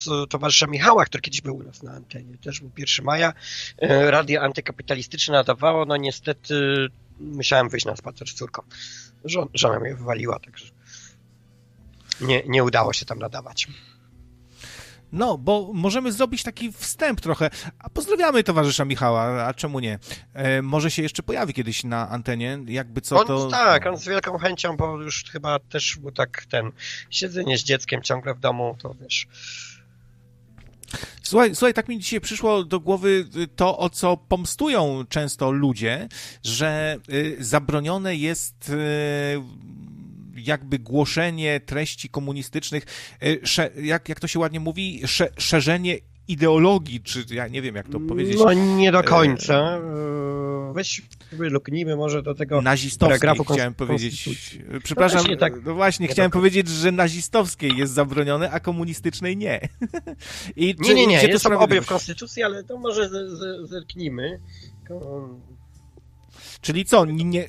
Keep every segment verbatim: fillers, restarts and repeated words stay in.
towarzysza Michała, który kiedyś był u nas na antenie, też był pierwszego maja, radio antykapitalistyczne nadawało, no niestety musiałem wyjść na spacer z córką. Żon, żona mnie wywaliła, także nie, nie udało się tam nadawać. No, bo możemy zrobić taki wstęp trochę. A pozdrawiamy towarzysza Michała, a czemu nie? E, może się jeszcze pojawi kiedyś na antenie, jakby co on, to... Tak, on z wielką chęcią, bo już chyba też był tak ten siedzenie z dzieckiem ciągle w domu, to wiesz... Słuchaj, słuchaj, tak mi dzisiaj przyszło do głowy to, o co pomstują często ludzie, że y, zabronione jest... Y, jakby głoszenie treści komunistycznych, jak, jak to się ładnie mówi, sze, szerzenie ideologii, czy ja nie wiem, jak to powiedzieć. No nie do końca. Weź, luknijmy może do tego nazistowskiej chciałem powiedzieć. Przepraszam, no, tak, no właśnie, chciałem powiedzieć, że nazistowskiej jest zabronione, a komunistycznej nie. I, nie, nie, nie, jest obie w Konstytucji, ale to może zerknijmy. Czyli co, nie, nie,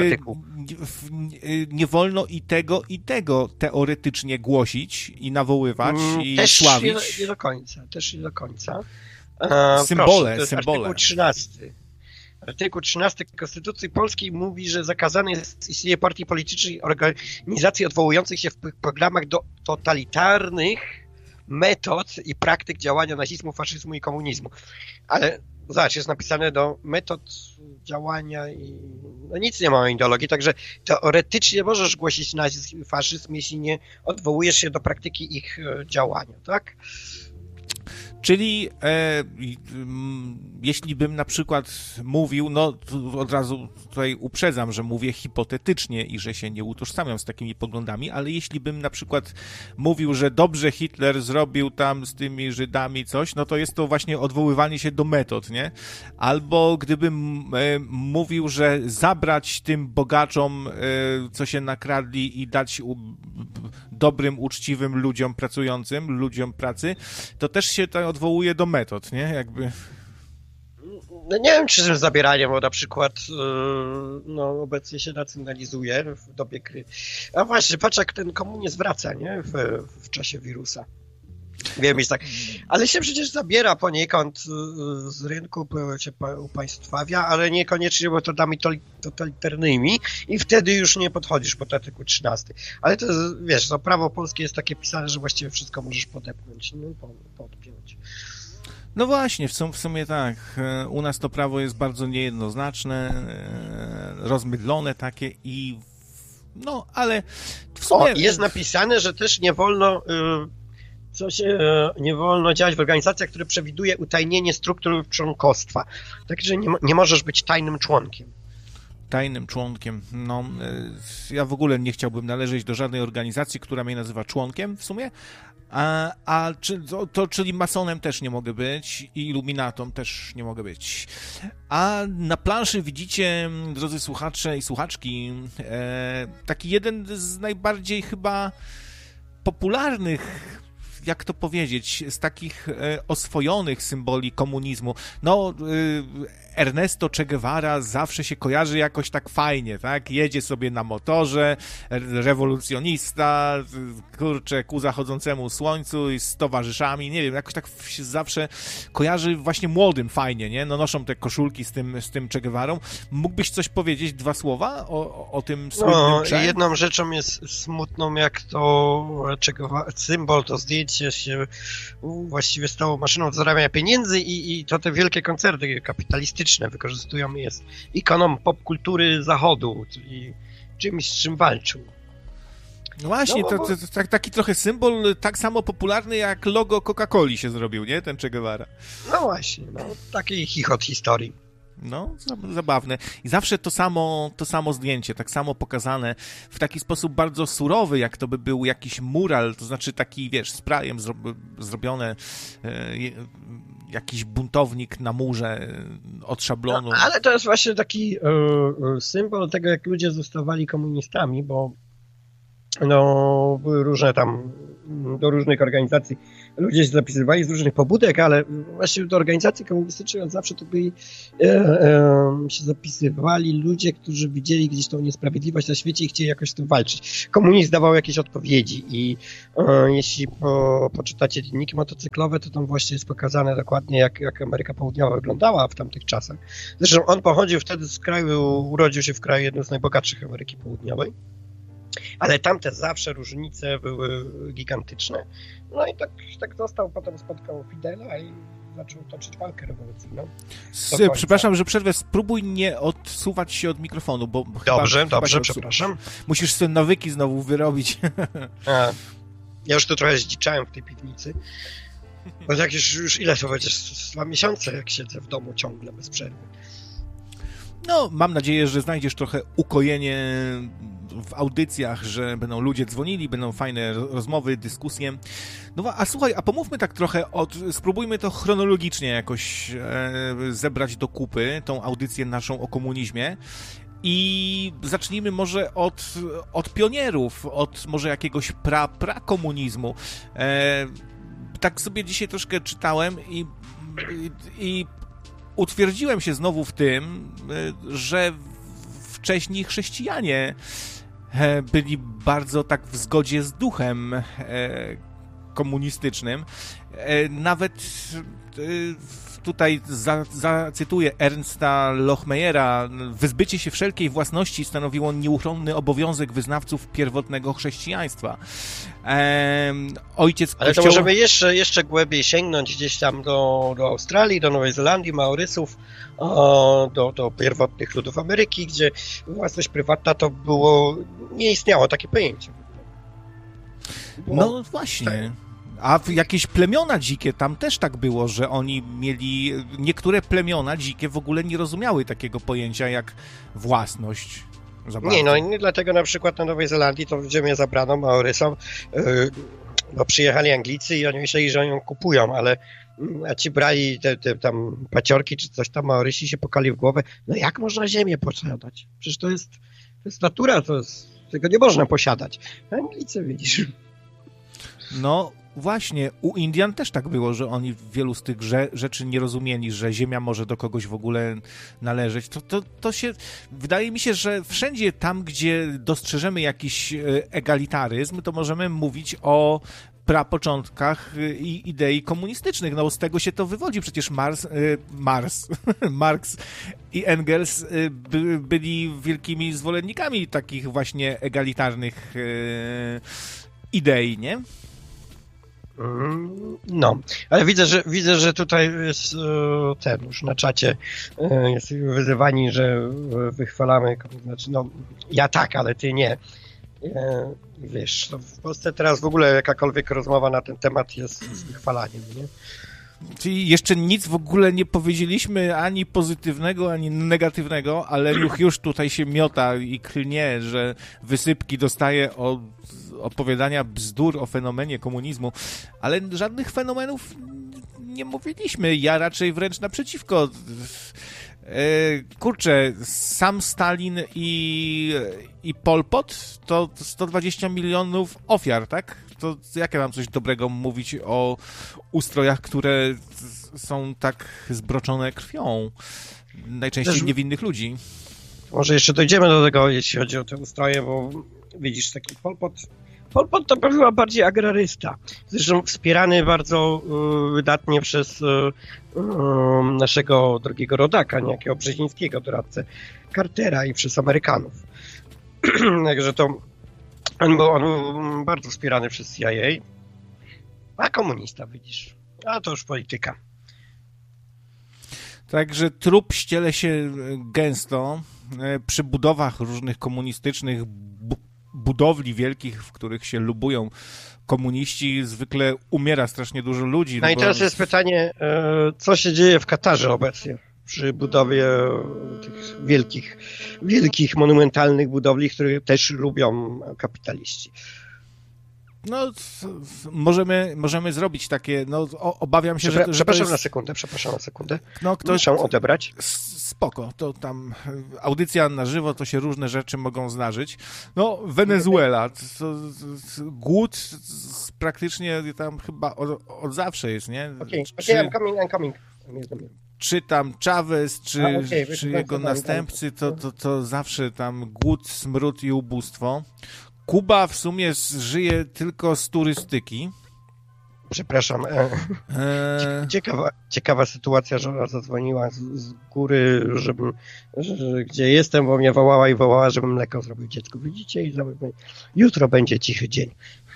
nie wolno i tego, i tego teoretycznie głosić i nawoływać i też sławić? Też nie, nie do końca, też nie do końca. E, symbole, proszę, to jest symbole. Artykuł trzynasty. Artykuł trzynasty Konstytucji Polskiej mówi, że zakazane jest istnienie partii politycznych i organizacji odwołujących się w programach do totalitarnych metod i praktyk działania nazizmu, faszyzmu i komunizmu. Ale zobacz, jest napisane do metod działania i no nic nie ma o ideologii, także teoretycznie możesz głosić nazizm, faszyzm, jeśli nie odwołujesz się do praktyki ich działania, tak? Czyli e, jeśli bym na przykład mówił, no od razu tutaj uprzedzam, że mówię hipotetycznie i że się nie utożsamiam z takimi poglądami, ale jeśli bym na przykład mówił, że dobrze Hitler zrobił tam z tymi Żydami coś, no to jest to właśnie odwoływanie się do metod, nie? Albo gdybym e, mówił, że zabrać tym bogaczom, e, co się nakradli i dać u, dobrym, uczciwym ludziom pracującym, ludziom pracy, to też się to odwołuje do metod, nie? Jakby... No nie wiem, czy z zabieraniem, bo na przykład yy, no, obecnie się nacjonalizuje w dobie kry. A właśnie, patrz jak ten komunizm wraca, nie? W, w czasie wirusa. Wiem, jest tak. Ale się przecież zabiera poniekąd yy, z rynku, się upaństwawia, ale niekoniecznie metodami totalitarnymi i wtedy już nie podchodzisz pod artykuł trzynasty. Ale to, wiesz, to prawo polskie jest takie pisane, że właściwie wszystko możesz podepnąć, no, podpiąć. No właśnie, w sumie, w sumie tak. U nas to prawo jest bardzo niejednoznaczne, rozmydlone takie i no, ale w sumie... O, jest napisane, że też nie wolno co się nie wolno działać w organizacjach, które przewiduje utajnienie struktur członkostwa. Także nie, nie możesz być tajnym członkiem. Tajnym członkiem. No, ja w ogóle nie chciałbym należeć do żadnej organizacji, która mnie nazywa członkiem w sumie, a, a czy, to, to, czyli masonem też nie mogę być i iluminatą też nie mogę być. A na planszy widzicie, drodzy słuchacze i słuchaczki, e, taki jeden z najbardziej chyba popularnych, jak to powiedzieć, z takich e, oswojonych symboli komunizmu. No, e, Ernesto Che Guevara zawsze się kojarzy jakoś tak fajnie, tak? Jedzie sobie na motorze, rewolucjonista, kurczę, ku zachodzącemu słońcu i z towarzyszami, nie wiem, jakoś tak się zawsze kojarzy właśnie młodym fajnie, nie? No noszą te koszulki z tym, z tym Che Guevarą. Mógłbyś coś powiedzieć, dwa słowa o, o tym słynnym No, Che? jedną rzeczą jest smutną, jak to Che Guevara, symbol, to zdjęcie się właściwie stało maszyną do zarabiania pieniędzy i, i to te wielkie koncerty kapitalistyczne wykorzystują, jest ikoną popkultury zachodu, czyli czymś, z czym walczył. No właśnie, no, to, to, to, to taki trochę symbol tak samo popularny jak logo Coca-Coli się zrobił, nie? Ten Che Guevara. No właśnie, no, taki chichot historii. No, zabawne. I zawsze to samo, to samo zdjęcie, tak samo pokazane w taki sposób bardzo surowy, jak to by był jakiś mural, to znaczy taki, wiesz, sprayem zro, zrobione e, jakiś buntownik na murze e, od szablonu. No, ale to jest właśnie taki e, symbol tego, jak ludzie zostawali komunistami, bo no, były różne tam, do różnych organizacji ludzie się zapisywali z różnych pobudek, ale właśnie do organizacji komunistycznej od zawsze to byli, e, e, się zapisywali ludzie, którzy widzieli gdzieś tą niesprawiedliwość na świecie i chcieli jakoś z tym walczyć. Komunizm dawał jakieś odpowiedzi i e, jeśli po, poczytacie dzienniki motocyklowe, to tam właśnie jest pokazane dokładnie, jak, jak Ameryka Południowa wyglądała w tamtych czasach. Zresztą on pochodził wtedy z kraju, urodził się w kraju jednym z najbogatszych Ameryki Południowej. Ale tamte zawsze różnice były gigantyczne. No i tak, tak został, potem spotkał Fidela i zaczął toczyć walkę rewolucyjną. S- przepraszam, że przerwę. Spróbuj nie odsuwać się od mikrofonu, bo Dobrze, chyba, dobrze, chyba przepraszam. Musisz sobie nawyki znowu wyrobić. A, ja już tu trochę zdziczałem w tej piwnicy. Bo jak już, już ile to będzie? Dwa miesiące, jak siedzę w domu ciągle bez przerwy. No, mam nadzieję, że znajdziesz trochę ukojenie w audycjach, że będą ludzie dzwonili, będą fajne rozmowy, dyskusje. No a słuchaj, a pomówmy tak trochę od, spróbujmy to chronologicznie jakoś e, zebrać do kupy, tą audycję naszą o komunizmie i zacznijmy może od, od pionierów, od może jakiegoś pra, prakomunizmu. E, tak sobie dzisiaj troszkę czytałem i, i, i utwierdziłem się znowu w tym, że wcześniej chrześcijanie byli bardzo tak w zgodzie z duchem komunistycznym. Nawet tutaj zacytuję Ernsta Lochmeyera: wyzbycie się wszelkiej własności stanowiło nieuchronny obowiązek wyznawców pierwotnego chrześcijaństwa. Ehm, ojciec Ale kościoła... to możemy jeszcze, jeszcze głębiej sięgnąć gdzieś tam do, do Australii, do Nowej Zelandii, Maurysów, o, do, do pierwotnych ludów Ameryki, gdzie własność prywatna to było, nie istniało takie pojęcie. Było... No właśnie. A jakieś plemiona dzikie, tam też tak było, że oni mieli... Niektóre plemiona dzikie w ogóle nie rozumiały takiego pojęcia jak własność. Nie, no i dlatego na przykład na Nowej Zelandii to ziemię zabrano Maorysom, yy, bo przyjechali Anglicy i oni myśleli, że oni ją kupują, ale a ci brali te, te tam paciorki czy coś tam, Maorysi się pokali w głowę, no jak można ziemię posiadać? Przecież to jest, to jest natura, to jest, tego nie można posiadać. Anglicy, widzisz. No właśnie, u Indian też tak było, że oni wielu z tych rzeczy nie rozumieli, że ziemia może do kogoś w ogóle należeć. To, to, to się, wydaje mi się, że wszędzie tam, gdzie dostrzeżemy jakiś egalitaryzm, to możemy mówić o prapoczątkach i idei komunistycznych. No z tego się to wywodzi. Przecież Mars, Mars, Marx i Engels by, byli wielkimi zwolennikami takich właśnie egalitarnych idei, nie? No, ale widzę, że widzę, że tutaj jest ten już na czacie jest wyzywani, że wychwalamy, znaczy no ja tak, ale ty nie. Wiesz, no w Polsce teraz w ogóle jakakolwiek rozmowa na ten temat jest z wychwalaniem, nie? Czyli jeszcze nic w ogóle nie powiedzieliśmy ani pozytywnego, ani negatywnego, ale już, już tutaj się miota i klnie, że wysypki dostaje od opowiadania bzdur o fenomenie komunizmu, ale żadnych fenomenów nie mówiliśmy. Ja raczej wręcz naprzeciwko. Kurczę, sam Stalin i, i Pol Pot to sto dwadzieścia milionów ofiar, tak? To jak ja mam coś dobrego mówić o ustrojach, które są tak zbroczone krwią najczęściej Też... niewinnych ludzi? Może jeszcze dojdziemy do tego, jeśli chodzi o te ustroje, bo widzisz, taki Pol Pot Pol Pot to była bardziej agrarysta. Zresztą wspierany bardzo y, wydatnie przez y, y, naszego drogiego rodaka, niejakiego Brzezińskiego, doradcę Cartera i przez Amerykanów. Także to on był, on był bardzo wspierany przez C I A, a komunista, widzisz. A to już polityka. Także trup ściele się gęsto przy budowach różnych komunistycznych bu- budowli wielkich, w których się lubują komuniści, zwykle umiera strasznie dużo ludzi. No, no i teraz bo... jest pytanie, co się dzieje w Katarze obecnie przy budowie tych wielkich, wielkich, monumentalnych budowli, które też lubią kapitaliści. No, możemy, możemy zrobić takie, no obawiam się, Przepra- że... Przepraszam że to jest... na sekundę, przepraszam na sekundę. No, ktoś... Muszę odebrać. Spoko, to tam audycja na żywo, to się różne rzeczy mogą zdarzyć. No, Wenezuela, to, to, to, głód praktycznie tam chyba od, od zawsze jest, nie? Okej, okay, czy, okay, I'm coming, I'm coming. Czy tam Chavez, czy, A, okay, czy jego następcy, to, to, to zawsze tam głód, smród i ubóstwo. Kuba w sumie żyje tylko z turystyki. Przepraszam. E... Ciekawa, ciekawa sytuacja, że ona zadzwoniła z, z góry, żebym, że, gdzie jestem, bo mnie wołała i wołała, żebym mleko zrobił dziecku. Widzicie? I jutro będzie cichy dzień.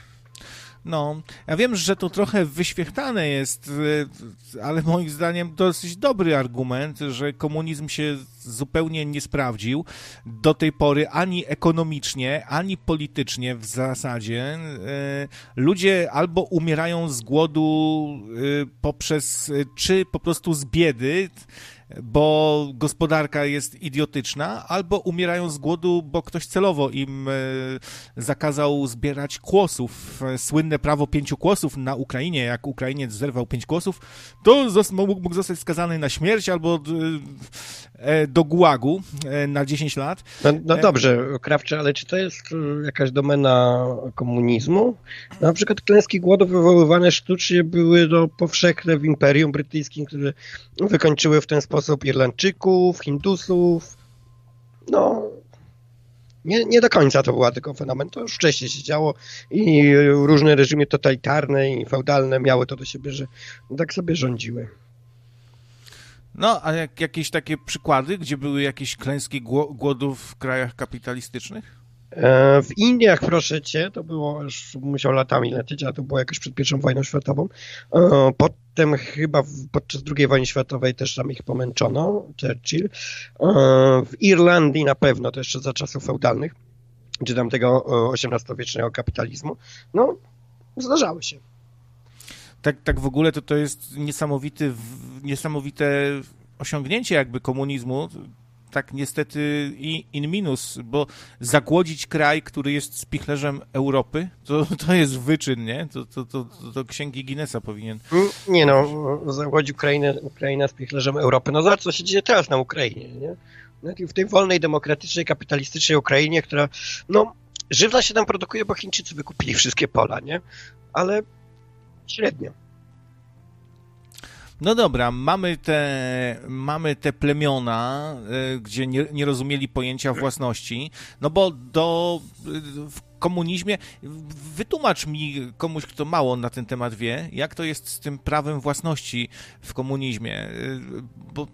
No, ja wiem, że to trochę wyświechtane jest, ale moim zdaniem dosyć dobry argument, że komunizm się zupełnie nie sprawdził do tej pory ani ekonomicznie, ani politycznie w zasadzie. Ludzie albo umierają z głodu poprzez, czy po prostu z biedy, bo gospodarka jest idiotyczna, albo umierają z głodu, bo ktoś celowo im zakazał zbierać kłosów. Słynne prawo pięciu kłosów na Ukrainie, jak Ukrainiec zerwał pięć kłosów, to mógł zostać skazany na śmierć albo do gułagu na dziesięć lat. No, no dobrze, Krawcze, ale czy to jest jakaś domena komunizmu? Na przykład klęski głodu wywoływane sztucznie były no, powszechne w Imperium Brytyjskim, które wykończyły w ten sposób Irlandczyków, Hindusów. No, nie, nie do końca to była tylko fenomen. To już wcześniej się działo i różne reżimy totalitarne i feudalne miały to do siebie, że tak sobie rządziły. No, a jak, jakieś takie przykłady, gdzie były jakieś klęski głodu w krajach kapitalistycznych? W Indiach, proszę cię, to było, już musiał latami lecieć, ale to było jakoś przed pierwszą wojną światową. Potem chyba podczas drugiej wojny światowej też tam ich pomęczono, Churchill. W Irlandii na pewno, to jeszcze za czasów feudalnych, czy tam tego osiemnastowiecznego kapitalizmu. No, zdarzały się. Tak, tak w ogóle to to jest niesamowity, niesamowite osiągnięcie jakby komunizmu, tak niestety i in minus, bo zagłodzić kraj, który jest spichlerzem Europy, to, to jest wyczyn, nie? To, to, to, to księgi Guinnessa powinien. Nie no, zagłodzić Ukrainę, Ukraina spichlerzem Europy. No zobacz, co się dzieje teraz na Ukrainie, nie? W tej wolnej, demokratycznej, kapitalistycznej Ukrainie, która, no, żywna się tam produkuje, bo Chińczycy wykupili wszystkie pola, nie? Ale średnio. No dobra, mamy te, mamy te plemiona, y, gdzie nie, nie rozumieli pojęcia własności, no bo do, y, w komunizmie, wytłumacz mi komuś, kto mało na ten temat wie, jak to jest z tym prawem własności w komunizmie, y, bo...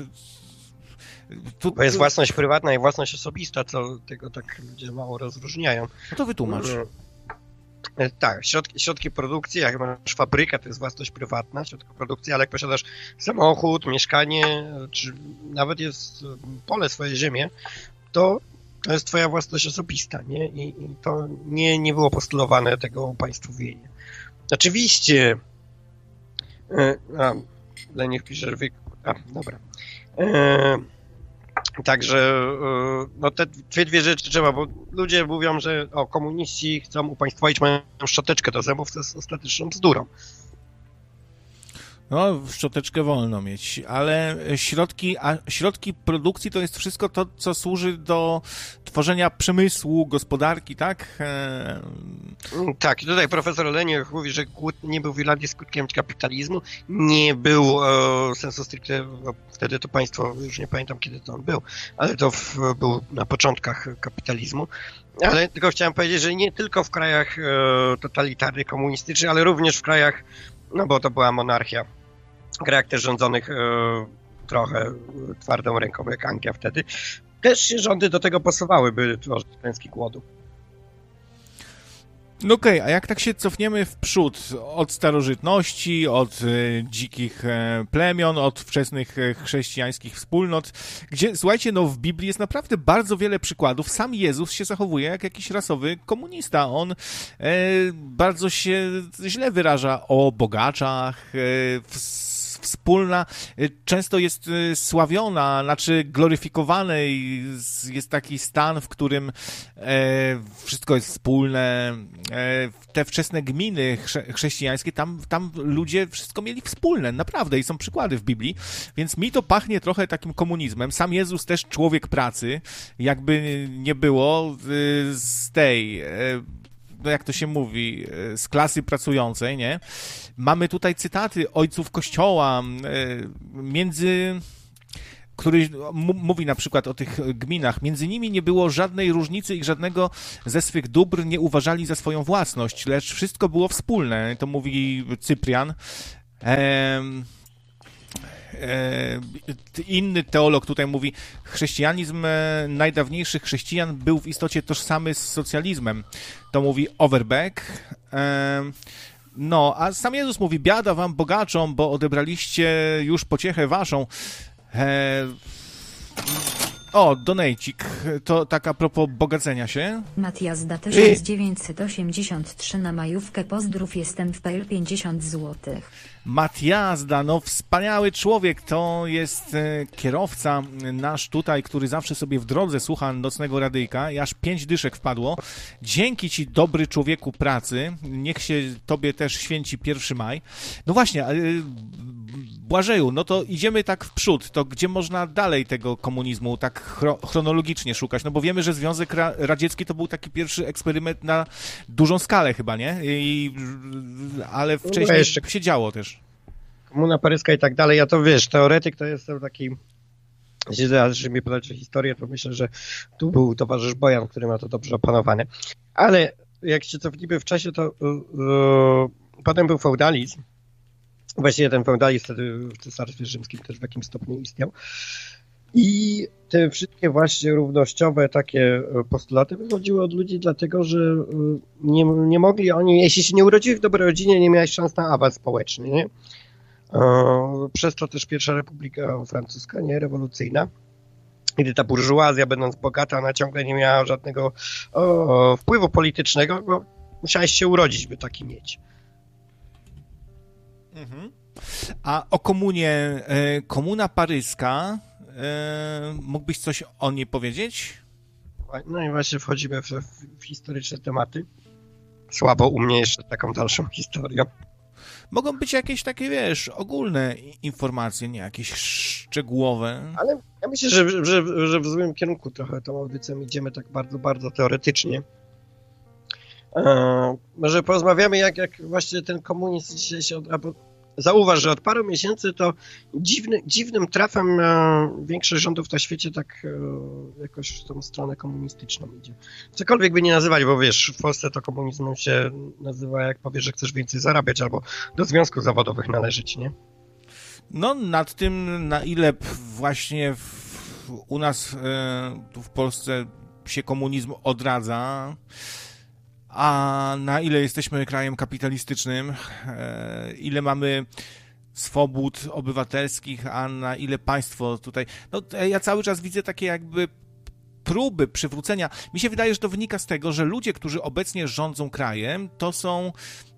Tu, bo jest własność prywatna i własność osobista, co tego tak ludzie mało rozróżniają. No to wytłumacz. Tak, środki, środki produkcji, jak masz fabrykę, to jest własność prywatna, środki produkcji, ale jak posiadasz samochód, mieszkanie, czy nawet jest pole, swoje ziemię, to to jest twoja własność osobista, nie? I, i to nie, nie było postulowane tego upaństwowienie. Oczywiście, a, Leniech pisze, że wy... A, dobra. E, Także no te dwie, dwie rzeczy trzeba, bo ludzie mówią, że o, komuniści chcą upaństwowić, mają szczoteczkę do zębów, to jest ostateczną bzdurą. No, szczoteczkę wolno mieć, ale środki, a środki produkcji to jest wszystko to, co służy do tworzenia przemysłu, gospodarki, tak? E... Tak, i tutaj profesor Leniech mówi, że głód nie był w Irlandii skutkiem kapitalizmu, nie był e, sensu stricte, no, wtedy to państwo, już nie pamiętam kiedy to on był, ale to w, był na początkach kapitalizmu. Ale tylko chciałem powiedzieć, że nie tylko w krajach e, totalitarnych, komunistycznych, ale również w krajach, no bo to była monarchia, w krajach też rządzonych e, trochę twardą ręką, jak Anglia wtedy, też się rządy do tego pasowały, by tworzyć klęski głodu. No okej, okay, a jak tak się cofniemy w przód od starożytności, od y, dzikich y, plemion, od wczesnych y, chrześcijańskich wspólnot, gdzie, słuchajcie, no w Biblii jest naprawdę bardzo wiele przykładów. Sam Jezus się zachowuje jak jakiś rasowy komunista. On y, bardzo się źle wyraża o bogaczach, y, w wspólna, często jest sławiona, znaczy gloryfikowane i jest taki stan, w którym wszystko jest wspólne. Te wczesne gminy chrze- chrześcijańskie, tam, tam ludzie wszystko mieli wspólne, naprawdę, i są przykłady w Biblii, więc mi to pachnie trochę takim komunizmem. Sam Jezus też człowiek pracy, jakby nie było, z tej, no jak to się mówi, z klasy pracującej, nie? Mamy tutaj cytaty ojców Kościoła, między... który mówi na przykład o tych gminach. Między nimi nie było żadnej różnicy i żadnego ze swych dóbr nie uważali za swoją własność, lecz wszystko było wspólne. To mówi Cyprian. Ehm, Inny teolog tutaj mówi, chrześcijanizm najdawniejszych chrześcijan był w istocie tożsamy z socjalizmem. To mówi Overbeck. No, a sam Jezus mówi, biada wam bogaczom, bo odebraliście już pociechę waszą. O, donejcik. To tak a propos bogacenia się. Matiazda tysiąc dziewięćset osiemdziesiąt trzy na majówkę, pozdrów, jestem w P L pięćdziesiąt złotych. Matiazda, no wspaniały człowiek, to jest e, kierowca nasz tutaj, który zawsze sobie w drodze słucha Nocnego Radyjka i aż pięć dyszek wpadło. Dzięki ci, dobry człowieku pracy, niech się tobie też święci pierwszy maj. No właśnie, e, Błażeju, no to idziemy tak w przód, to gdzie można dalej tego komunizmu tak chro- chronologicznie szukać? No bo wiemy, że Związek Ra- Radziecki to był taki pierwszy eksperyment na dużą skalę chyba, nie? I, ale wcześniej no jeszcze się działo też. Komuna paryska i tak dalej, ja to wiesz, teoretyk to jestem taki, jeśli zaraz mi podać historię, to myślę, że tu był towarzysz Bojan, który ma to dobrze opanowane. Ale jak się cofnimy w czasie, to yy, potem był feudalizm. Właściwie ten feudalizm wtedy w Cesarstwie Rzymskim też w jakimś stopniu istniał. I te wszystkie właśnie równościowe takie postulaty wychodziły od ludzi dlatego, że nie, nie mogli oni, jeśli się nie urodziłeś w dobrej rodzinie, nie miałeś szans na awans społeczny, nie? Przez to też pierwsza republika francuska, nie, rewolucyjna, gdy ta burżuazja, będąc bogata, ona ciągle nie miała żadnego o, wpływu politycznego, bo musiałeś się urodzić, by taki mieć. Mhm. A o komunie, komuna paryska, mógłbyś coś o niej powiedzieć? No i właśnie wchodzimy w, w historyczne tematy. Słabo u mnie jeszcze taką dalszą historią. Mogą być jakieś takie, wiesz, ogólne informacje, nie jakieś szczegółowe. Ale ja myślę, że, że, że w złym kierunku trochę tą audycją idziemy tak bardzo, bardzo teoretycznie. Eee, może porozmawiamy, jak, jak właśnie ten komunizm dzisiaj się... Od, albo zauważ, że od paru miesięcy to dziwny, dziwnym trafem e, większość rządów na świecie tak e, jakoś w tą stronę komunistyczną idzie. Cokolwiek by nie nazywać, bo wiesz, w Polsce to komunizmem się nazywa, jak powiesz, że chcesz więcej zarabiać albo do związków zawodowych należeć, nie? No nad tym, na ile właśnie w, u nas e, tu w Polsce się komunizm odradza, a na ile jesteśmy krajem kapitalistycznym, e, ile mamy swobód obywatelskich, a na ile państwo tutaj... No ja cały czas widzę takie jakby próby przywrócenia. Mi się wydaje, że to wynika z tego, że ludzie, którzy obecnie rządzą krajem, to są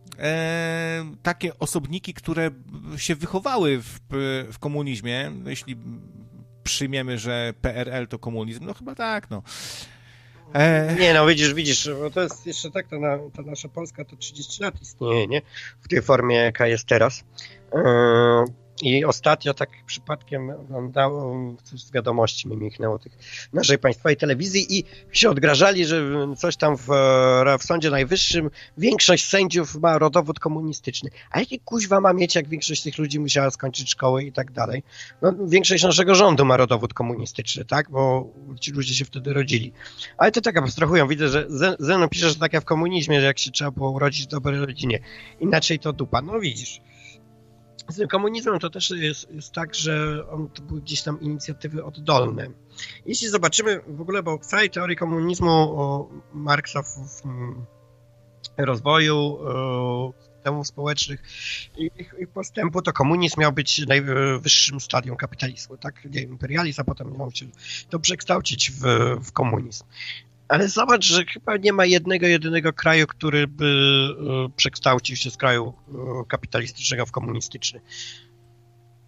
e, takie osobniki, które się wychowały w, w komunizmie. Jeśli przyjmiemy, że P R L to komunizm, no chyba tak, no. E... Nie, no widzisz, widzisz, bo to jest jeszcze tak, ta, na, ta nasza Polska to trzydzieści lat istnieje, nie? W tej formie, jaka jest teraz. E... I ostatnio tak przypadkiem oglądało, z wiadomości mi michnęło tych naszej państwowej telewizji i się odgrażali, że coś tam w, w Sądzie Najwyższym większość sędziów ma rodowód komunistyczny. A jaki kuźwa ma mieć, jak większość tych ludzi musiała skończyć szkołę i tak dalej? No, większość naszego rządu ma rodowód komunistyczny, tak? Bo ci ludzie się wtedy rodzili. Ale to tak abstrahują. Widzę, że Zenon pisze, że tak jak w komunizmie, że jak się trzeba było urodzić w dobrej rodzinie. Inaczej to dupa. No widzisz. Z tym komunizmem to też jest, jest tak, że on to były gdzieś tam inicjatywy oddolne. Jeśli zobaczymy w ogóle, bo w całej teorii komunizmu o Marksa w, w rozwoju systemów społecznych i ich, ich postępu, to komunizm miał być najwyższym stadium kapitalizmu, tak? Nie, imperializm, a potem miał się to przekształcić w, w komunizm. Ale zobacz, że chyba nie ma jednego, jedynego kraju, który by przekształcił się z kraju kapitalistycznego w komunistyczny.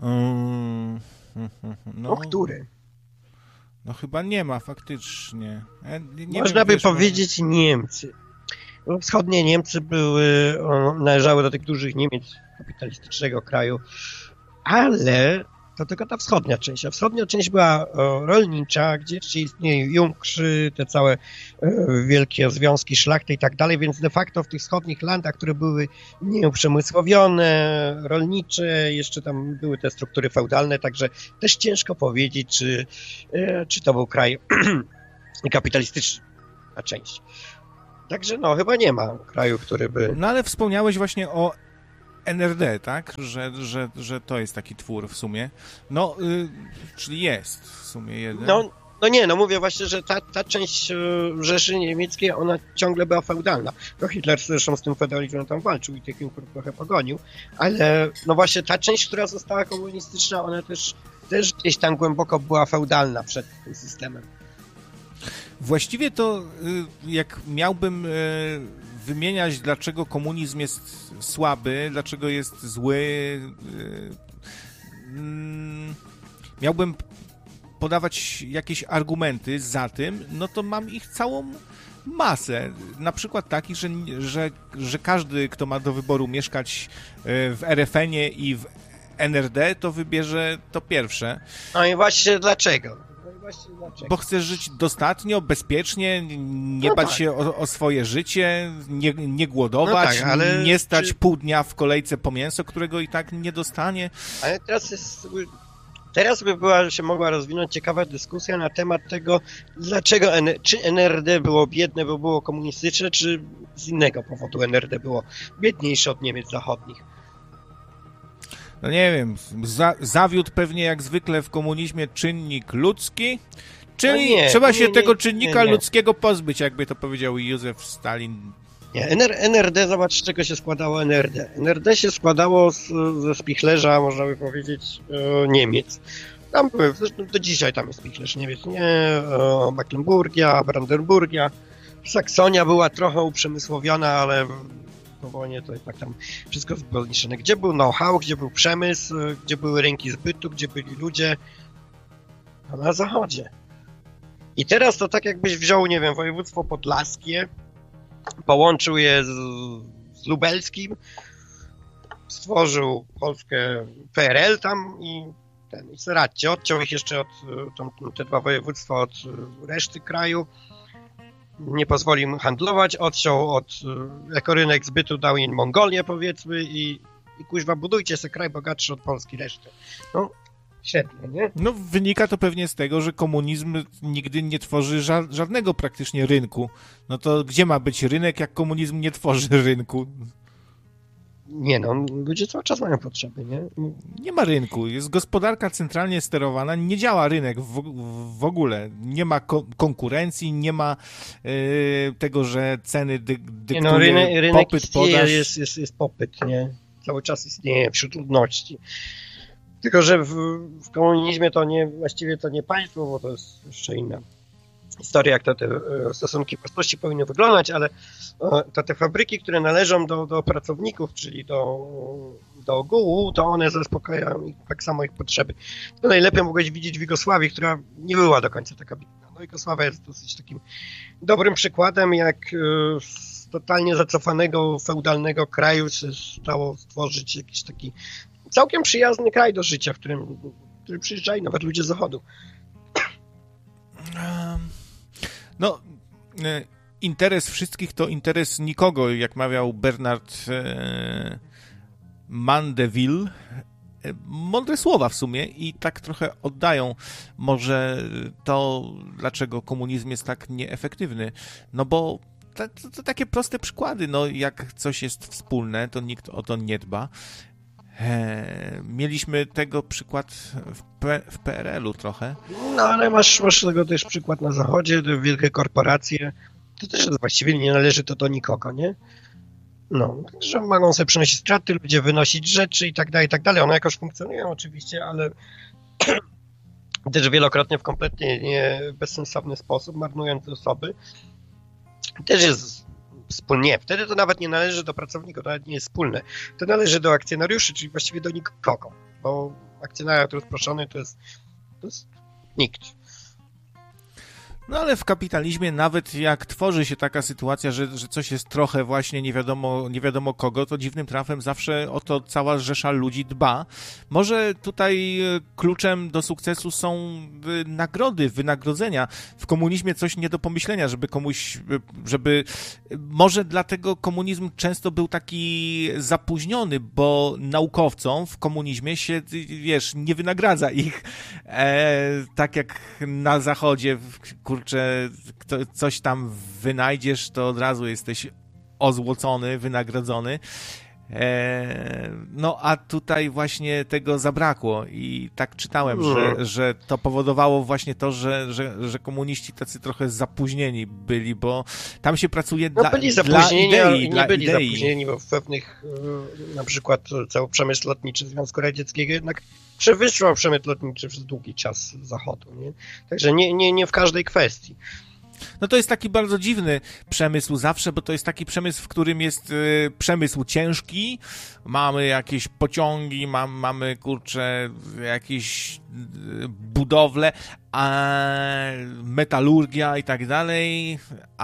Um, no, no który? No chyba nie ma faktycznie. Ja nie, nie Można wiem, by wiesz, powiedzieć może... Niemcy. Bo wschodnie Niemcy były, należały do tych dużych Niemiec kapitalistycznego kraju, ale to tylko ta wschodnia część. A wschodnia część była o, rolnicza, gdzie jeszcze istnieją Junkrzy, te całe e, wielkie związki szlachty i tak dalej, więc de facto w tych wschodnich landach, które były nieuprzemysłowione, rolnicze, jeszcze tam były te struktury feudalne, także też ciężko powiedzieć, czy, e, czy to był kraj kapitalistyczny, ta część. Także no, chyba nie ma kraju, który by... No ale wspomniałeś właśnie o N R D, tak? Że, że, że to jest taki twór w sumie. No, y, czyli jest w sumie jeden. No, no nie, no mówię właśnie, że ta, ta część Rzeszy Niemieckiej, ona ciągle była feudalna. No Hitler zresztą z tym feudalizmem tam walczył i tych Junkerów trochę pogonił, ale no właśnie ta część, która została komunistyczna, ona też, też gdzieś tam głęboko była feudalna przed tym systemem. Właściwie to jak miałbym wymieniać, dlaczego komunizm jest słaby, dlaczego jest zły, miałbym podawać jakieś argumenty za tym, no to mam ich całą masę. Na przykład taki, że, że, że każdy, kto ma do wyboru mieszkać w R F N-ie i w N R D, to wybierze to pierwsze. No i właśnie dlaczego? Bo chcesz żyć dostatnio, bezpiecznie, nie no bać tak. się o, o swoje życie, nie, nie głodować, no tak, ale nie stać czy... pół dnia w kolejce po mięso, którego i tak nie dostanie. Ale teraz jest... Teraz by była się mogła rozwinąć ciekawa dyskusja na temat tego, dlaczego N- czy N R D było biedne, bo było komunistyczne, czy z innego powodu N R D było biedniejsze od Niemiec zachodnich. No nie wiem, za, zawiódł pewnie jak zwykle w komunizmie czynnik ludzki, czyli no nie, trzeba nie, się nie, tego czynnika nie, ludzkiego pozbyć, jakby to powiedział Józef Stalin. Nie, N R D, zobacz z czego się składało N R D. N R D się składało z, ze spichlerza, można by powiedzieć, e, Niemiec. Tam były, zresztą do dzisiaj tam jest spichlerz Niemiec, nie? E, Mecklenburgia, Brandenburgia, Saksonia była trochę uprzemysłowiona, ale po wojnie to jednak tam wszystko było zniszczone. Gdzie był know-how, gdzie był przemysł, gdzie były rynki zbytu, gdzie byli ludzie? A na zachodzie. I teraz to tak jakbyś wziął, nie wiem, województwo podlaskie, połączył je z, z lubelskim, stworzył Polskę P R L tam i ten, i radźcie, odciął ich jeszcze od, tam, te dwa województwa od reszty kraju, nie pozwolił im handlować, odciął od, jako rynek zbytu dał im Mongolię powiedzmy i, i kuźwa budujcie sobie kraj bogatszy od Polski reszty. No, świetnie, nie? No wynika to pewnie z tego, że komunizm nigdy nie tworzy ża- żadnego praktycznie rynku. No to gdzie ma być rynek, jak komunizm nie tworzy rynku? Nie no, ludzie cały czas mają potrzeby, nie? Nie ma rynku, jest gospodarka centralnie sterowana, nie działa rynek w, w ogóle, nie ma ko- konkurencji, nie ma yy, tego, że ceny dy- dyktuje nie no, rynek, rynek popyt, istnieje, podaż. Jest, jest, jest popyt, nie? Cały czas istnieje wśród ludności. Tylko, że w, w komunizmie to nie, właściwie to nie państwo, bo to jest jeszcze inna historia, jak to te stosunki własności powinny wyglądać, ale to te fabryki, które należą do, do pracowników, czyli do, do ogółu, to one zaspokajają tak samo ich potrzeby. To najlepiej mogłeś widzieć w Jugosławii, która nie była do końca taka biedna. No Jugosławia jest dosyć takim dobrym przykładem, jak z totalnie zacofanego, feudalnego kraju się stało stworzyć jakiś taki całkiem przyjazny kraj do życia, w którym, w którym przyjeżdżają nawet ludzie z zachodu. No, interes wszystkich to interes nikogo, jak mawiał Bernard e, Mandeville. Mądre słowa w sumie i tak trochę oddają może to, dlaczego komunizm jest tak nieefektywny. No bo to, to, to takie proste przykłady, no jak coś jest wspólne, to nikt o to nie dba. He, mieliśmy tego przykład w, P- w P R L-u trochę. No ale masz, masz tego też przykład na zachodzie, te wielkie korporacje, to też właściwie nie należy to do nikogo, nie? No, że mogą sobie przynosić straty, ludzie wynosić rzeczy i tak dalej, i tak dalej. One jakoś funkcjonują oczywiście, ale też wielokrotnie w kompletnie nie bezsensowny sposób, marnując zasoby. Też jest wspólnie. Wtedy to nawet nie należy do pracowników, to nawet nie jest wspólne. To należy do akcjonariuszy, czyli właściwie do nikogo, bo akcjonariat rozproszony to jest, to jest nikt. No ale w kapitalizmie nawet jak tworzy się taka sytuacja, że, że coś jest trochę właśnie nie wiadomo, nie wiadomo kogo, to dziwnym trafem zawsze o to cała rzesza ludzi dba. Może tutaj kluczem do sukcesu są nagrody, wynagrodzenia. W komunizmie coś nie do pomyślenia, żeby komuś, żeby... Może dlatego komunizm często był taki zapóźniony, bo naukowcom w komunizmie się, wiesz, nie wynagradza ich e, tak jak na zachodzie, kurczę, kto, coś tam wynajdziesz, to od razu jesteś ozłocony, wynagrodzony. E, no a tutaj właśnie tego zabrakło i tak czytałem, mm. że, że to powodowało właśnie to, że, że, że komuniści tacy trochę zapóźnieni byli, bo tam się pracuje no, dla, byli dla idei. Ale nie dla byli idei. zapóźnieni, bo w pewnych, na przykład cały przemysł lotniczy Związku Radzieckiego jednak przewyższał przemysł lotniczy przez długi czas Zachodu. Nie? Także nie, nie, nie w każdej kwestii. No to jest taki bardzo dziwny przemysł zawsze, bo to jest taki przemysł, w którym jest y, przemysł ciężki, mamy jakieś pociągi, mam, mamy, kurczę, jakieś y, budowle, a metalurgia i tak dalej,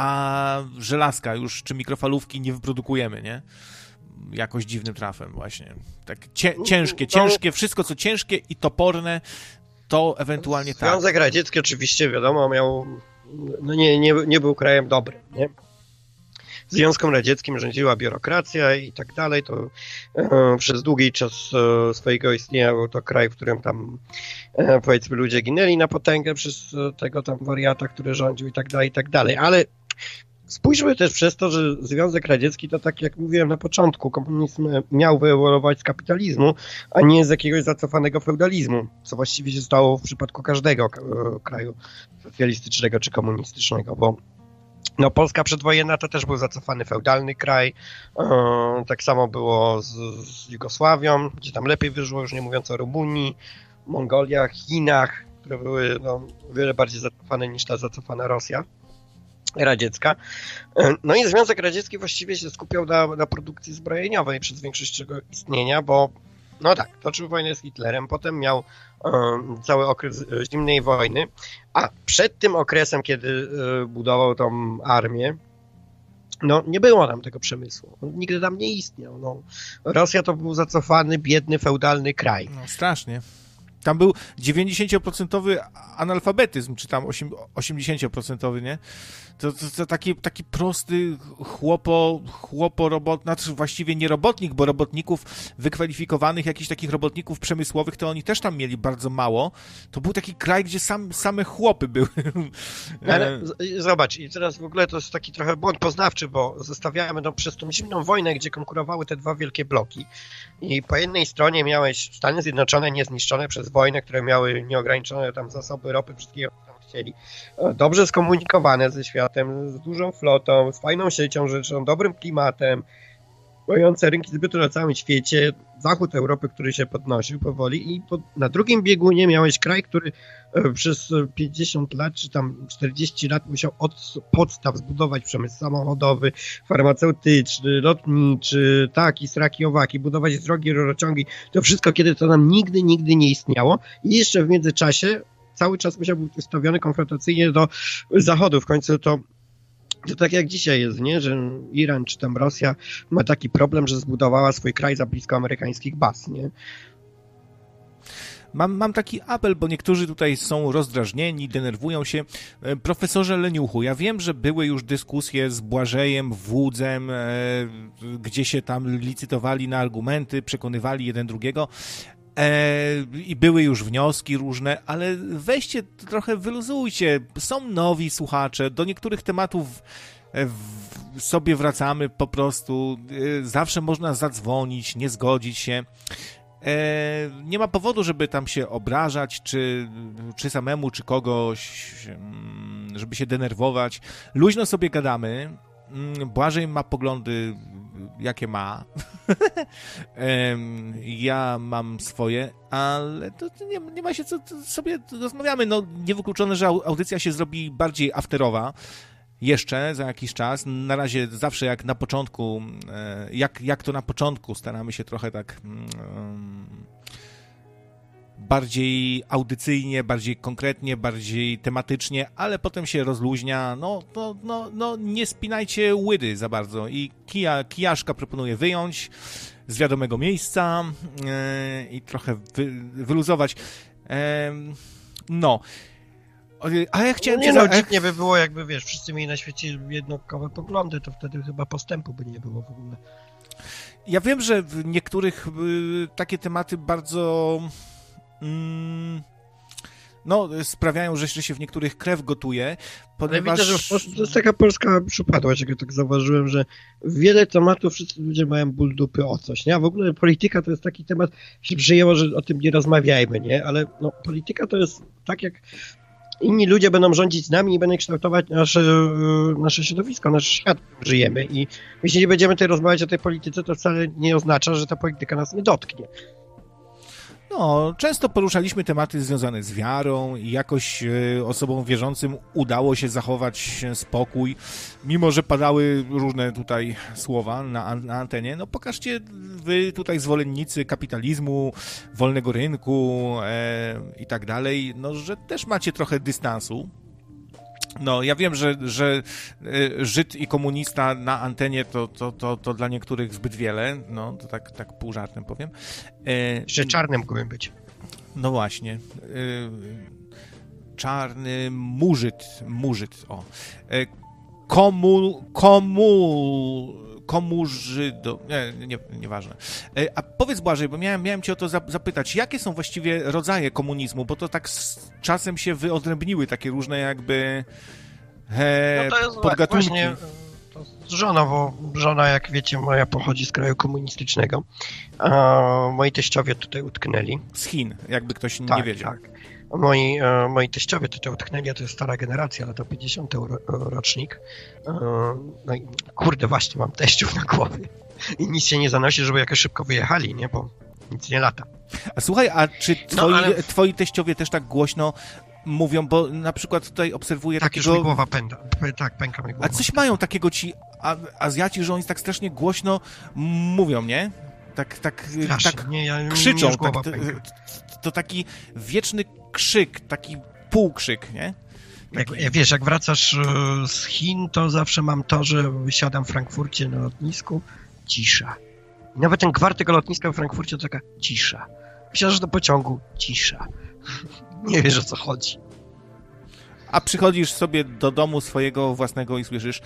a żelazka już, czy mikrofalówki nie wyprodukujemy, nie? Jakoś dziwnym trafem właśnie. Tak cie, ciężkie, ciężkie, wszystko co ciężkie i toporne, to ewentualnie tak. Związek Radziecki oczywiście, wiadomo, miał no nie, nie, nie był krajem dobrym, nie? Związkom Radzieckim rządziła biurokracja i tak dalej, to e, przez długi czas e, swojego istnienia był to kraj, w którym tam e, powiedzmy ludzie ginęli na potęgę przez e, tego tam wariata, który rządził i tak dalej, i tak dalej, ale spójrzmy też przez to, że Związek Radziecki to tak jak mówiłem na początku, komunizm miał wyewoluować z kapitalizmu, a nie z jakiegoś zacofanego feudalizmu, co właściwie się stało w przypadku każdego kraju socjalistycznego czy komunistycznego, bo no, Polska przedwojenna to też był zacofany feudalny kraj, tak samo było z, z Jugosławią, gdzie tam lepiej wyszło, już nie mówiąc o Rumunii, Mongoliach, Chinach, które były no, o wiele bardziej zacofane niż ta zacofana Rosja radziecka. No i Związek Radziecki właściwie się skupiał na, na produkcji zbrojeniowej przez większość jego istnienia, bo no tak, toczył wojnę z Hitlerem, potem miał um, cały okres zimnej wojny, a przed tym okresem, kiedy y, budował tą armię, no nie było tam tego przemysłu. On nigdy tam nie istniał. No. Rosja to był zacofany, biedny, feudalny kraj. No strasznie. Tam był dziewięćdziesięcioprocentowy analfabetyzm, czy tam osiemdziesięcioprocentowy, nie? To, to, to taki, taki prosty chłopo, chłopo robot, znaczy właściwie nie robotnik, bo robotników wykwalifikowanych, jakichś takich robotników przemysłowych, to oni też tam mieli bardzo mało. To był taki kraj, gdzie sam, same chłopy były. Ale zobacz, i teraz w ogóle to jest taki trochę błąd poznawczy, bo zostawiamy no, przez tą zimną wojnę, gdzie konkurowały te dwa wielkie bloki i po jednej stronie miałeś Stany Zjednoczone niezniszczone przez wojnę, które miały nieograniczone tam zasoby ropy, wszystkiego tam chcieli. Dobrze skomunikowane ze światem, z dużą flotą, z fajną siecią rzeczą, dobrym klimatem, mające rynki zbytu na całym świecie, zachód Europy, który się podnosił powoli i po, na drugim biegunie miałeś kraj, który przez pięćdziesiąt lat, czy tam czterdzieści lat musiał od podstaw zbudować przemysł samochodowy, farmaceutyczny, lotniczy, taki, sraki, owaki, budować drogi, rurociągi, to wszystko, kiedy to nam nigdy, nigdy nie istniało i jeszcze w międzyczasie cały czas musiał być ustawiony konfrontacyjnie do Zachodu. W końcu to To tak jak dzisiaj jest, nie? Że Iran czy tam Rosja ma taki problem, że zbudowała swój kraj za blisko amerykańskich baz, nie? Mam, mam taki apel, bo niektórzy tutaj są rozdrażnieni, denerwują się. Profesorze Leniuchu, ja wiem, że były już dyskusje z Błażejem, Włódzem, e, gdzie się tam licytowali na argumenty, przekonywali jeden drugiego. E, I były już wnioski różne, ale weźcie, trochę wyluzujcie. Są nowi słuchacze, do niektórych tematów e, w, sobie wracamy po prostu. E, zawsze można zadzwonić, nie zgodzić się. E, nie ma powodu, żeby tam się obrażać, czy, czy samemu, czy kogoś, żeby się denerwować. Luźno sobie gadamy. Błażej ma poglądy, jakie ma. Ja mam swoje, ale to nie, nie ma się co, sobie rozmawiamy. No, niewykluczone, że audycja się zrobi bardziej afterowa. Jeszcze za jakiś czas. Na razie zawsze jak na początku, jak, jak to na początku staramy się trochę tak bardziej audycyjnie, bardziej konkretnie, bardziej tematycznie, ale potem się rozluźnia. No, no, no, no nie spinajcie łydy za bardzo i kija, kijaszka proponuję wyjąć z wiadomego miejsca yy, i trochę wy, wyluzować. Yy, no. A ja chciałem... No nie cię no, za... dziwnie by było, jakby, wiesz, wszyscy mieli na świecie jednakowe poglądy, to wtedy chyba postępu by nie było w ogóle. Ja wiem, że w niektórych y, takie tematy bardzo mm, no, sprawiają, że się w niektórych krew gotuje, ponieważ... Ale widzę, że w Polsce to jest taka polska przypadłość, jak ja tak zauważyłem, że wiele tematów wszyscy ludzie mają ból dupy o coś, nie? A w ogóle polityka to jest taki temat, się przyjęło, że o tym nie rozmawiajmy, nie? Ale no, polityka to jest tak jak inni ludzie będą rządzić z nami i będą kształtować nasze, nasze środowisko, nasz świat, w którym żyjemy. I jeśli nie będziemy tutaj rozmawiać o tej polityce, to wcale nie oznacza, że ta polityka nas nie dotknie. No, często poruszaliśmy tematy związane z wiarą i jakoś y, osobom wierzącym udało się zachować spokój, mimo że padały różne tutaj słowa na, na antenie. No pokażcie wy tutaj zwolennicy kapitalizmu, wolnego rynku e, i tak dalej, no że też macie trochę dystansu. No, ja wiem, że, że Żyd i komunista na antenie to, to, to, to dla niektórych zbyt wiele, no, to tak, tak pół żartem powiem. E, Jeszcze czarnym mógłbym być. No właśnie. E, czarny murzyt, murzyt, o. E, komu, komu, komu Żydo, nie, nie, nieważne. E, a powiedz, Błażej, bo miałem, miałem cię o to zapytać, jakie są właściwie rodzaje komunizmu, bo to tak z czasem się wyodrębniły takie różne jakby e, no to jest podgatunki. Właśnie, to z żoną, bo żona, jak wiecie, moja pochodzi z kraju komunistycznego, a moi teściowie tutaj utknęli. Z Chin, jakby ktoś tak, nie wiedział. Tak. Moi, e, moi teściowie tutaj utknęli, a to jest stara generacja, lata pięćdziesiąty ro, rocznik. E, no i kurde, właśnie mam teściów na głowie. I nic się nie zanosi, żeby jakoś szybko wyjechali, nie? Bo nic nie lata. A słuchaj, a czy twoi, no, ale... twoi teściowie też tak głośno mówią, bo na przykład tutaj obserwuję tak, takiego... już mi głowa pęda. Tak, pęka mi głowa. A coś mają takiego ci Azjaci, że oni tak strasznie głośno mówią, nie? Tak, tak, Strasznie, tak nie, ja, krzyczą. tak, to, to taki wieczny krzyk, taki półkrzyk, nie? Jak, wiesz, jak wracasz z Chin, to zawsze mam to, że wysiadam w Frankfurcie na lotnisku, cisza. I nawet ten gwar tego lotniska w Frankfurcie to taka cisza. Wsiadasz do pociągu, cisza. Nie wiesz, o co chodzi. A przychodzisz sobie do domu swojego własnego i słyszysz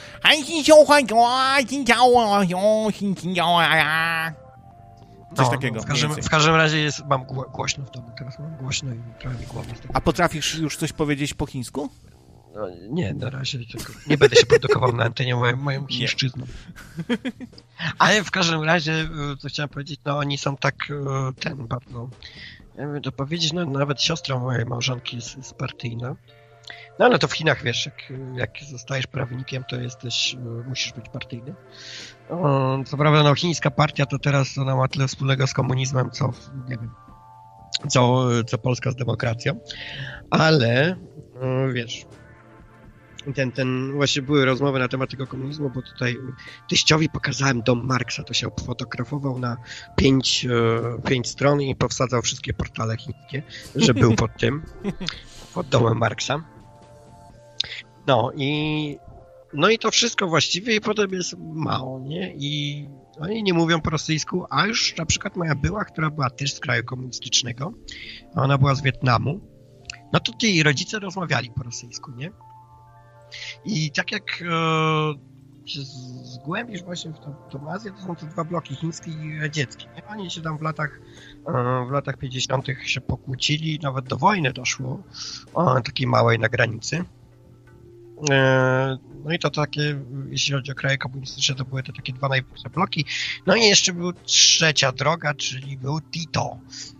coś no, takiego. W każdym, w każdym razie jest, mam głośno w domu, teraz mam głośno i trochę mi głowa. A potrafisz już coś powiedzieć po chińsku? No, nie, na razie tylko nie będę się produkował na antenie moją, moją chińszczyzną. Ale w każdym razie, co chciałem powiedzieć, no oni są tak, ten bardzo, ja wiem to powiedzieć, no nawet siostra mojej małżonki jest, jest partyjna. No ale to w Chinach, wiesz, jak, jak zostajesz prawnikiem, to jesteś, musisz być partyjny. Co prawda, no chińska partia to teraz ona ma tyle wspólnego z komunizmem, co, nie wiem, co, co Polska z demokracją, ale wiesz, ten, ten, właśnie były rozmowy na temat tego komunizmu, bo tutaj teściowi pokazałem dom Marksa, to się fotografował na pięć, pięć stron i powsadzał wszystkie portale chińskie, że był pod tym, pod domem Marksa. No i no i to wszystko właściwie i potem jest mało, nie? I oni nie mówią po rosyjsku, a już na przykład moja była, która była też z kraju komunistycznego, a ona była z Wietnamu, no to jej rodzice rozmawiali po rosyjsku, nie? I tak jak e, się zgłębisz właśnie w tą, tą Azję, to są te dwa bloki, chiński i radziecki, nie? Oni się tam w latach e, w latach pięćdziesiątych się pokłócili, nawet do wojny doszło, o, takiej małej na granicy. No i to takie, jeśli chodzi o kraje komunistyczne, to były te takie dwa największe bloki. No i jeszcze był trzecia droga, czyli był Tito.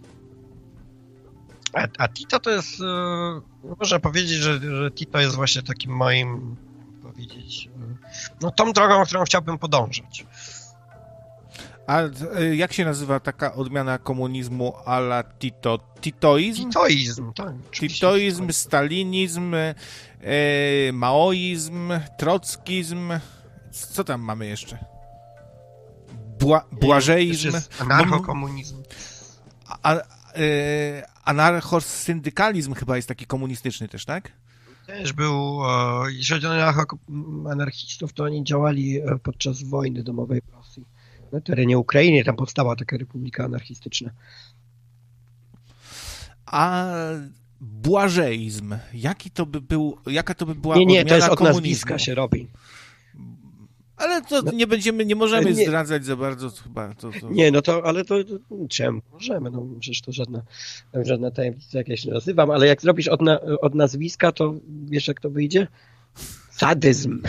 A, a Tito to jest, można powiedzieć, że, że Tito jest właśnie takim moim, powiedzieć, no tą drogą, którą chciałbym podążać. A jak się nazywa taka odmiana komunizmu a la Tito? Titoizm? Titoizm, tak. Titoizm, stalinizm, e, maoizm, trockizm. Co tam mamy jeszcze? Bła, błażeizm. Anarchokomunizm. A, y, anarchosyndykalizm chyba jest taki komunistyczny też, tak? Też był, jeżeli chodzi o anarchistów, to oni działali podczas wojny domowej w Rosji. Na terenie Ukrainy tam powstała taka republika anarchistyczna. A błażeizm, jaki to by był, jaka to by była Nie, nie, odmiana to jest od komunizmu? nazwiska się robi. Ale to nie będziemy, nie możemy nie. zdradzać za bardzo chyba. To, to... Nie, no to, ale to, to czemu? Możemy, no przecież to żadna, żadna tajemnica, jak ja się nazywam, ale jak zrobisz od, na, od nazwiska, to wiesz, jak to wyjdzie? Sadyzm.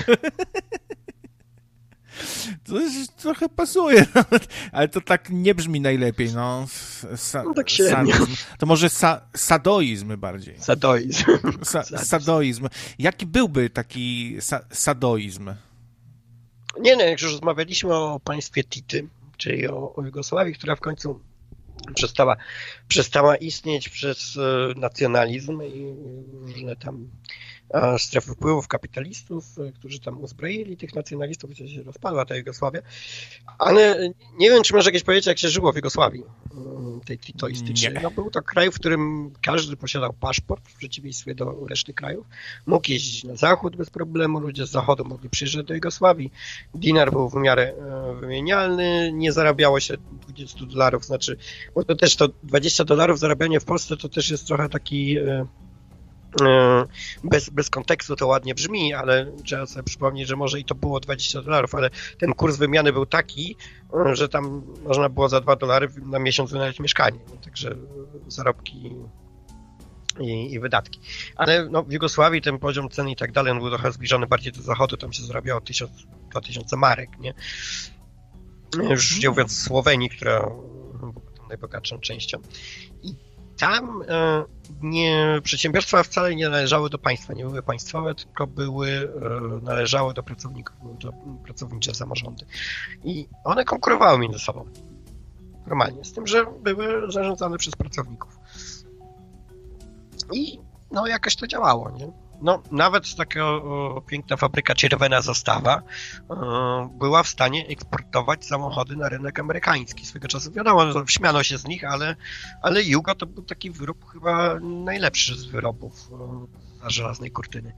To jest, trochę pasuje, ale to tak nie brzmi najlepiej, no. Sa, no tak średnio. Sadyzm. To może sa, sadoizm bardziej. Sadoizm. Sa, sadoizm. Jaki byłby taki sa, sadoizm? Nie, no, jak już rozmawialiśmy o państwie Tity, czyli o, o Jugosławii, która w końcu przestała, przestała istnieć przez e, nacjonalizm i różne tam e, strefy wpływów kapitalistów, e, którzy tam uzbroili tych nacjonalistów, gdzie się rozpadła ta Jugosławia. Ale nie wiem, czy może jakieś powiedzieć, jak się żyło w Jugosławii, e, tej titoistycznej. No, był to kraj, w którym każdy posiadał paszport, w przeciwieństwie do reszty krajów. Mógł jeździć na zachód bez problemu, ludzie z zachodu mogli przyjeżdżać do Jugosławii. Dinar był w miarę e, wymienialny, nie zarabiało się dwadzieścia dolarów, znaczy, bo to też to dwadzieścia dolarów zarabianie w Polsce to też jest trochę taki e, e, bez, bez kontekstu to ładnie brzmi, ale trzeba sobie przypomnieć, że może i to było dwadzieścia dolarów, ale ten kurs wymiany był taki, e, że tam można było za dwa dolary na miesiąc wynająć mieszkanie, no, także zarobki I, i wydatki. Ale no, w Jugosławii ten poziom cen i tak dalej, on był trochę zbliżony bardziej do zachodu, tam się zarabiało tysiąc, dwa tysiące marek, nie? Już nie mówiąc o Słowenii, która była tą najbogatszą częścią. I tam e, nie, przedsiębiorstwa wcale nie należały do państwa, nie były państwowe, tylko były, e, należały do pracowników, były to pracownicze samorządy. I one konkurowały między sobą. Normalnie, z tym, że były zarządzane przez pracowników. I no jakoś to działało, nie? No nawet taka o, piękna fabryka Czerwona Zastawa o, była w stanie eksportować samochody na rynek amerykański. Swego czasu wiadomo, śmiano się z nich, ale, ale Jugo to był taki wyrób chyba najlepszy z wyrobów o, za żelaznej kurtyny.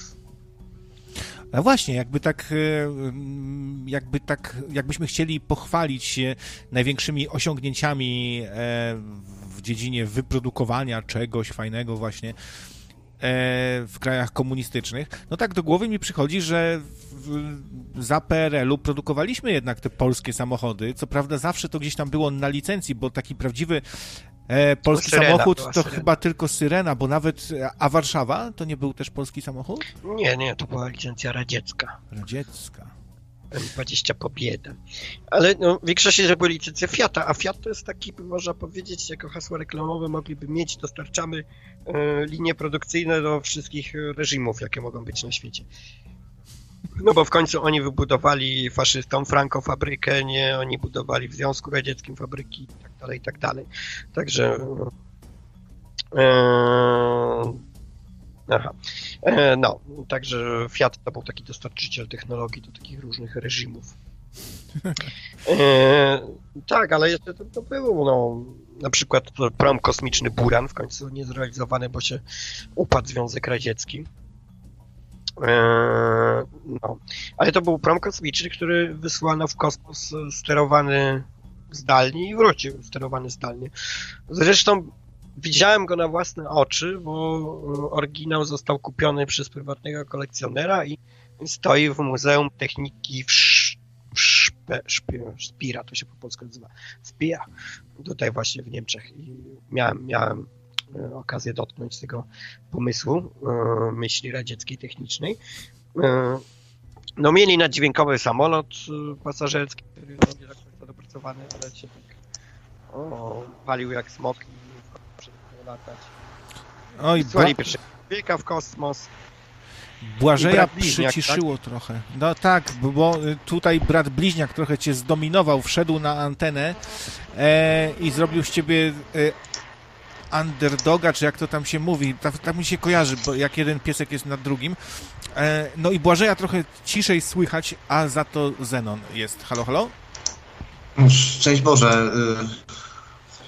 A właśnie, jakby tak, jakby tak, jakbyśmy chcieli pochwalić się największymi osiągnięciami w dziedzinie wyprodukowania czegoś fajnego właśnie w krajach komunistycznych, no tak do głowy mi przychodzi, że w, za P R L u produkowaliśmy jednak te polskie samochody. Co prawda zawsze to gdzieś tam było na licencji, bo taki prawdziwy e, polski Syrena, samochód to Syrena. chyba tylko Syrena, bo nawet, a Warszawa to nie był też polski samochód? Nie, nie, to była licencja radziecka. Radziecka. M dwadzieścia Pobieda. Ale no, w większości to były licencje Fiata, a Fiat to jest taki, można powiedzieć, jako hasło reklamowe mogliby mieć, dostarczamy e, linie produkcyjne do wszystkich reżimów, jakie mogą być na świecie. No bo w końcu oni wybudowali faszystom Franco fabrykę, nie, oni budowali w Związku Radzieckim fabryki i tak dalej, i tak dalej. Także e, Aha. E, no, także Fiat to był taki dostarczyciel technologii do takich różnych reżimów. E, tak, ale jeszcze to, to było, no, na przykład prom kosmiczny Buran, w końcu niezrealizowany, bo się upadł Związek Radziecki. E, no, ale to był prom kosmiczny, który wysłano w kosmos sterowany zdalnie i wrócił sterowany zdalnie. Zresztą widziałem go na własne oczy, bo oryginał został kupiony przez prywatnego kolekcjonera i stoi w Muzeum Techniki w, Sz, w Szpe, Szpie, Spira, to się po polsku nazywa, Spia, tutaj właśnie w Niemczech. I miałem, miałem okazję dotknąć tego pomysłu myśli radzieckiej technicznej. No mieli naddźwiękowy samolot pasażerski, który nie tak bardzo dopracowany, ale się tak o, palił jak smok. Latać. Oj, Wysłali Bła... pierwszego człowieka w kosmos. Błażeja Bliźniak, przyciszyło tak? trochę. No tak, bo tutaj brat bliźniak trochę cię zdominował, wszedł na antenę e, i zrobił z ciebie e, underdoga, czy jak to tam się mówi. Tak, tak mi się kojarzy, bo jak jeden piesek jest nad drugim. E, no i Błażeja trochę ciszej słychać, a za to Zenon jest. Halo, halo? Szczęść Boże.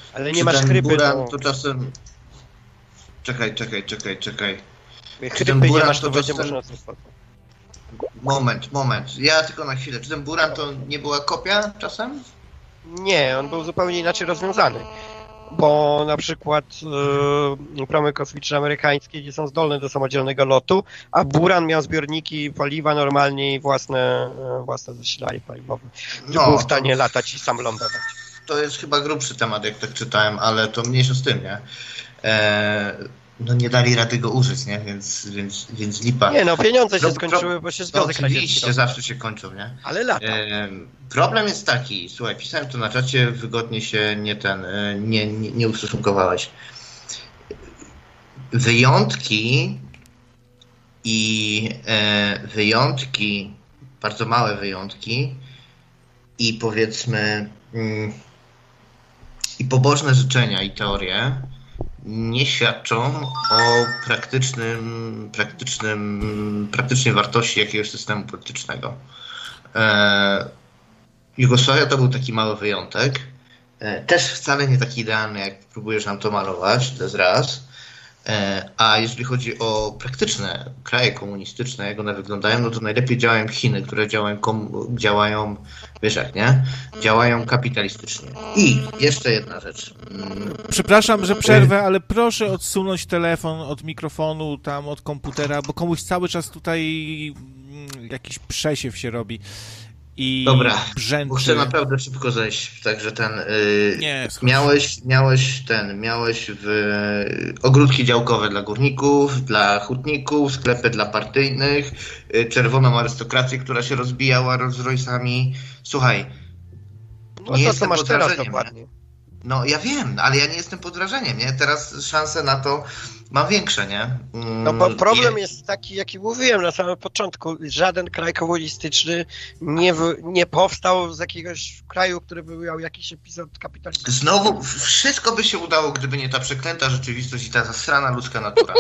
Ale nie Czy masz ten chrypy, Buran no. to czasem... Czekaj, czekaj, czekaj, czekaj. Jak Czy ten chrypy nie Buran masz, to to będzie czasem- można sobie spokojnie. Moment, moment. Ja tylko na chwilę. Czy ten Buran to nie była kopia czasem? Nie, on był zupełnie inaczej rozwiązany. Bo na przykład yy, promy kosmiczne amerykańskie nie są zdolne do samodzielnego lotu, a Buran miał zbiorniki paliwa normalnie i własne, yy, własne zasilanie paliwowe. No, był w to- stanie latać i sam lądować. To jest chyba grubszy temat, jak tak czytałem, ale to mniejsza z tym, nie? E, no nie dali rady go użyć, nie? Więc, więc, więc lipa. Nie no, pieniądze się Pro- skończyły, pro- bo się To Związek Radziecki oczywiście rozpadł. zawsze się kończą, nie? Ale lata. E, problem jest taki, słuchaj, pisałem to na czacie, wygodnie się nie ten, e, nie, nie, nie ustosunkowałeś. Wyjątki i e, wyjątki, bardzo małe wyjątki i powiedzmy mm, i pobożne życzenia i teorie nie świadczą o praktycznym, praktycznym, praktycznej wartości jakiegoś systemu politycznego. E, Jugosławia to był taki mały wyjątek. E, też wcale nie taki idealny, jak próbujesz nam to malować, to jest raz. E, a jeżeli chodzi o praktyczne kraje komunistyczne, jak one wyglądają, no to najlepiej działają Chiny, które działają, kom- działają wiesz jak, nie? Działają kapitalistycznie. I jeszcze jedna rzecz. Mm, Przepraszam, że przerwę, ale proszę odsunąć telefon od mikrofonu, tam od komputera, bo komuś cały czas tutaj mm, jakiś przesiew się robi i Dobra, brzęczy. bo chcę naprawdę szybko zejść, także ten... Yy, Nie, schodź. miałeś, miałeś ten, miałeś w ogródki działkowe dla górników, dla hutników, sklepy dla partyjnych, yy, czerwoną arystokrację, która się rozbijała Rolls Royce'ami. Słuchaj, No nie to, co jestem masz pod teraz wrażeniem, dokładnie. no ja wiem, ale ja nie jestem pod wrażeniem, nie? Teraz szanse na to mam większe, nie? Mm, No bo problem je- jest taki, jaki mówiłem na samym początku. Żaden kraj komunistyczny nie, w, nie powstał z jakiegoś kraju, który by miał jakiś epizod kapitalistyczny. Znowu wszystko by się udało, gdyby nie ta przeklęta rzeczywistość i ta zasrana ludzka natura.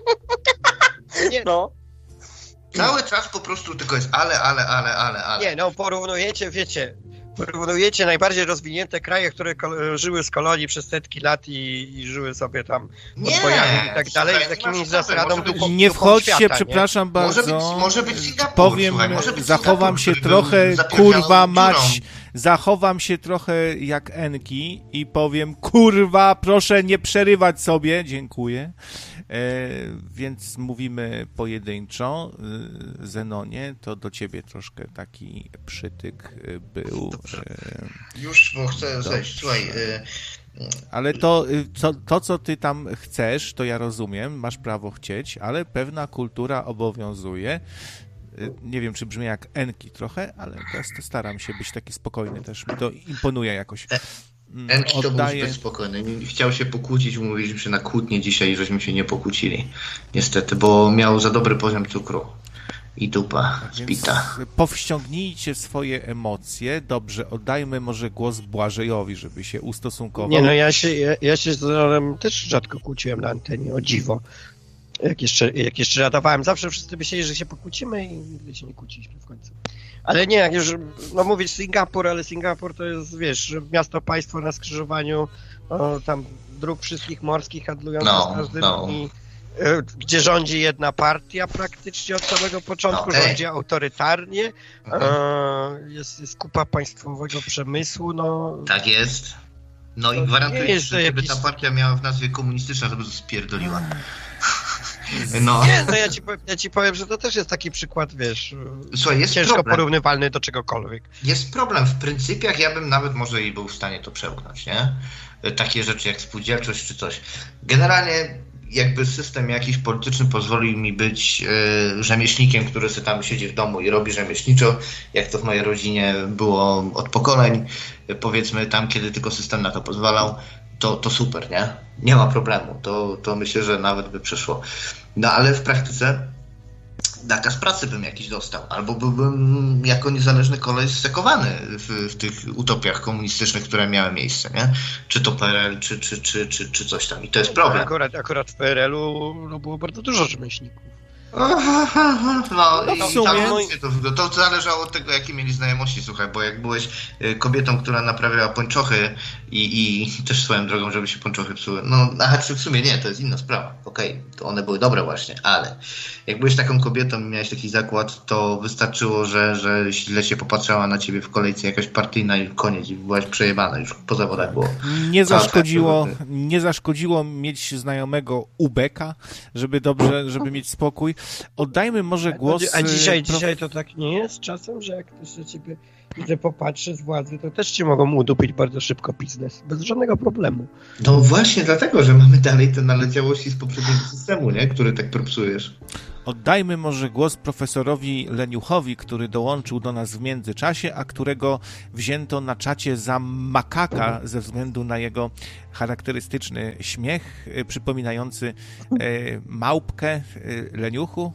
Nie no, Cały czas po prostu tylko jest ale, ale, ale, ale, ale. nie no, porównujecie, wiecie, porównujecie najbardziej rozwinięte kraje, które ko- żyły z kolonii przez setki lat i, i żyły sobie tam Nie, podwojami i tak dalej, słuchaj, z nie jakimiś ma sprawy, zasadą może być- ducho- Nie duchą wchodźcie, świata, nie? przepraszam Może być- bardzo. może być Singapur, Powiem, słuchaj, może być zachowam Singapur, się który trochę, był zapierdzielał kurwa dziurą. mać, zachowam się trochę jak Enki i powiem, kurwa, proszę nie przerywać sobie, dziękuję. E, więc mówimy pojedynczo. E, Zenonie, to do ciebie troszkę taki przytyk e, był. E, Już, bo chcę zejść, słuchaj. Y, ale to, y, co, to, co ty tam chcesz, to ja rozumiem, masz prawo chcieć, ale pewna kultura obowiązuje. Y, Nie wiem, czy brzmi jak Enki trochę, ale teraz to staram się być taki spokojny też. Mi to imponuje jakoś. Mm, Enki to był oddaję- zbyt spokojny. Nie- Chciał się pokłócić, umówiliśmy się na kłótnię dzisiaj i żeśmy się nie pokłócili. Niestety, bo miał za dobry poziom cukru. I dupa zbita. Więc powściągnijcie swoje emocje. Dobrze, oddajmy może głos Błażejowi, żeby się ustosunkował. Nie no, ja się, ja, ja się z Ronem też rzadko kłóciłem na antenie, o dziwo. Jak jeszcze, jak jeszcze radowałem, zawsze wszyscy myśleli, że się pokłócimy i nigdy się nie kłóciliśmy w końcu. Ale nie, jak już, no mówić Singapur, ale Singapur to jest, wiesz, miasto, państwo na skrzyżowaniu o, tam dróg wszystkich morskich handlujących No, z każdym no. i e, gdzie rządzi jedna partia praktycznie od samego początku, No, ej. rządzi autorytarnie, Mhm. e, jest, jest kupa państwowego przemysłu, no... Tak jest. No To i nie gwarantuję, jest, że że gdyby jakiś- ta partia miała w nazwie komunistyczna, to by to spierdoliła. No, Nie, no ja ci, powiem, ja ci powiem, że to też jest taki przykład, wiesz, słuchaj, jest ciężko problem. porównywalny do czegokolwiek. Jest problem. W pryncypiach ja bym nawet może i był w stanie to przełknąć, nie? Takie rzeczy jak spółdzielczość czy coś. Generalnie jakby system jakiś polityczny pozwolił mi być e, rzemieślnikiem, który sobie tam siedzi w domu i robi rzemieślniczo, jak to w mojej rodzinie było od pokoleń, e, powiedzmy tam, kiedy tylko system na to pozwalał, to, to super, nie? Nie ma problemu. To, to myślę, że nawet by przeszło. No ale w praktyce nakaz pracy bym jakiś dostał, albo byłbym jako niezależny koleś zsekowany w, w tych utopiach komunistycznych, które miały miejsce, nie? Czy to P R L, czy, czy, czy, czy, czy coś tam. I to jest problem. Akurat, akurat w P R L u no, było bardzo dużo rzemieślników. No, No, i w sumie- tam to, to, to zależało od tego, jakie mieli znajomości, słuchaj, bo jak byłeś y, kobietą, która naprawiała pończochy i, i też swoją drogą, żeby się pończochy psuły, no, a czy w sumie nie, to jest inna sprawa, okej, to one były dobre właśnie, ale jak byłeś taką kobietą i miałeś taki zakład, to wystarczyło, że, że źle się popatrzała na ciebie w kolejce jakaś partyjna i koniec, i byłaś przejebana, już po zawodach było. Nie Cała zaszkodziło, taka- nie zaszkodziło mieć znajomego ubeka, żeby dobrze, żeby mieć spokój. Oddajmy może głos... A dzisiaj, e, prof... dzisiaj to tak nie jest czasem, że jak ktoś na ciebie widzę popatrzy z władzy, to też ci mogą udupić bardzo szybko biznes, bez żadnego problemu. No właśnie dlatego, że mamy dalej te naleciałości z poprzedniego systemu, nie? Który tak propsujesz. Oddajmy może głos profesorowi Leniuchowi, który dołączył do nas w międzyczasie, a którego wzięto na czacie za makaka ze względu na jego charakterystyczny śmiech, e, przypominający e, małpkę. E, Leniuchu?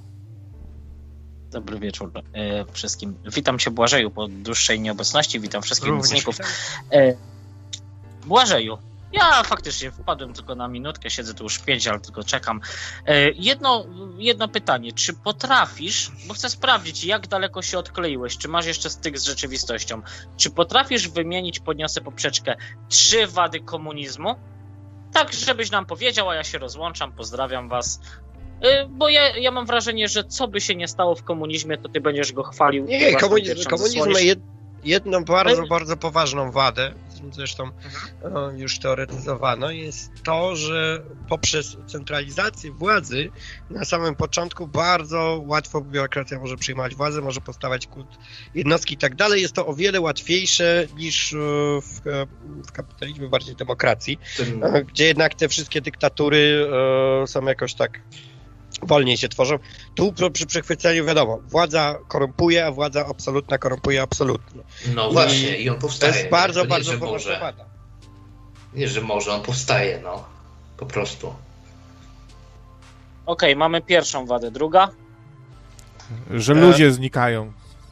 Dobry wieczór e, wszystkim. Witam cię, Błażeju, po dłuższej nieobecności. Witam wszystkich Również mocników. witam. E, Błażeju, ja faktycznie wpadłem tylko na minutkę, siedzę tu już pięć, ale tylko czekam. E, jedno, jedno pytanie, czy potrafisz, bo chcę sprawdzić, jak daleko się odkleiłeś, czy masz jeszcze styk z rzeczywistością, czy potrafisz wymienić, podniosę poprzeczkę, trzy wady komunizmu? Tak, żebyś nam powiedział, a ja się rozłączam, pozdrawiam was. Bo ja, ja mam wrażenie, że co by się nie stało w komunizmie, to ty będziesz go chwalił. Nie, nie, własną komunizm, pierwszą komunizm ma zasłonisz. jed, jedną bardzo, Ale- bardzo poważną wadę, zresztą o, już teoretyzowano, jest to, że poprzez centralizację władzy na samym początku bardzo łatwo biurokracja może przyjmować władzę, może powstawać kult jednostki i tak dalej. Jest to o wiele łatwiejsze niż e, w, w kapitalizmie, bardziej demokracji, Ten... e, gdzie jednak te wszystkie dyktatury e, są jakoś tak wolniej się tworzą. Tu przy, przy przechwyceniu wiadomo, władza korumpuje, a władza absolutna korumpuje absolutnie. No I właśnie, i on To powstaje. jest bardzo, to nie, bardzo że poważna może. wada. Nie, że może, on powstaje, no. Po prostu. Okej, mamy pierwszą wadę, druga. Że E, ludzie znikają.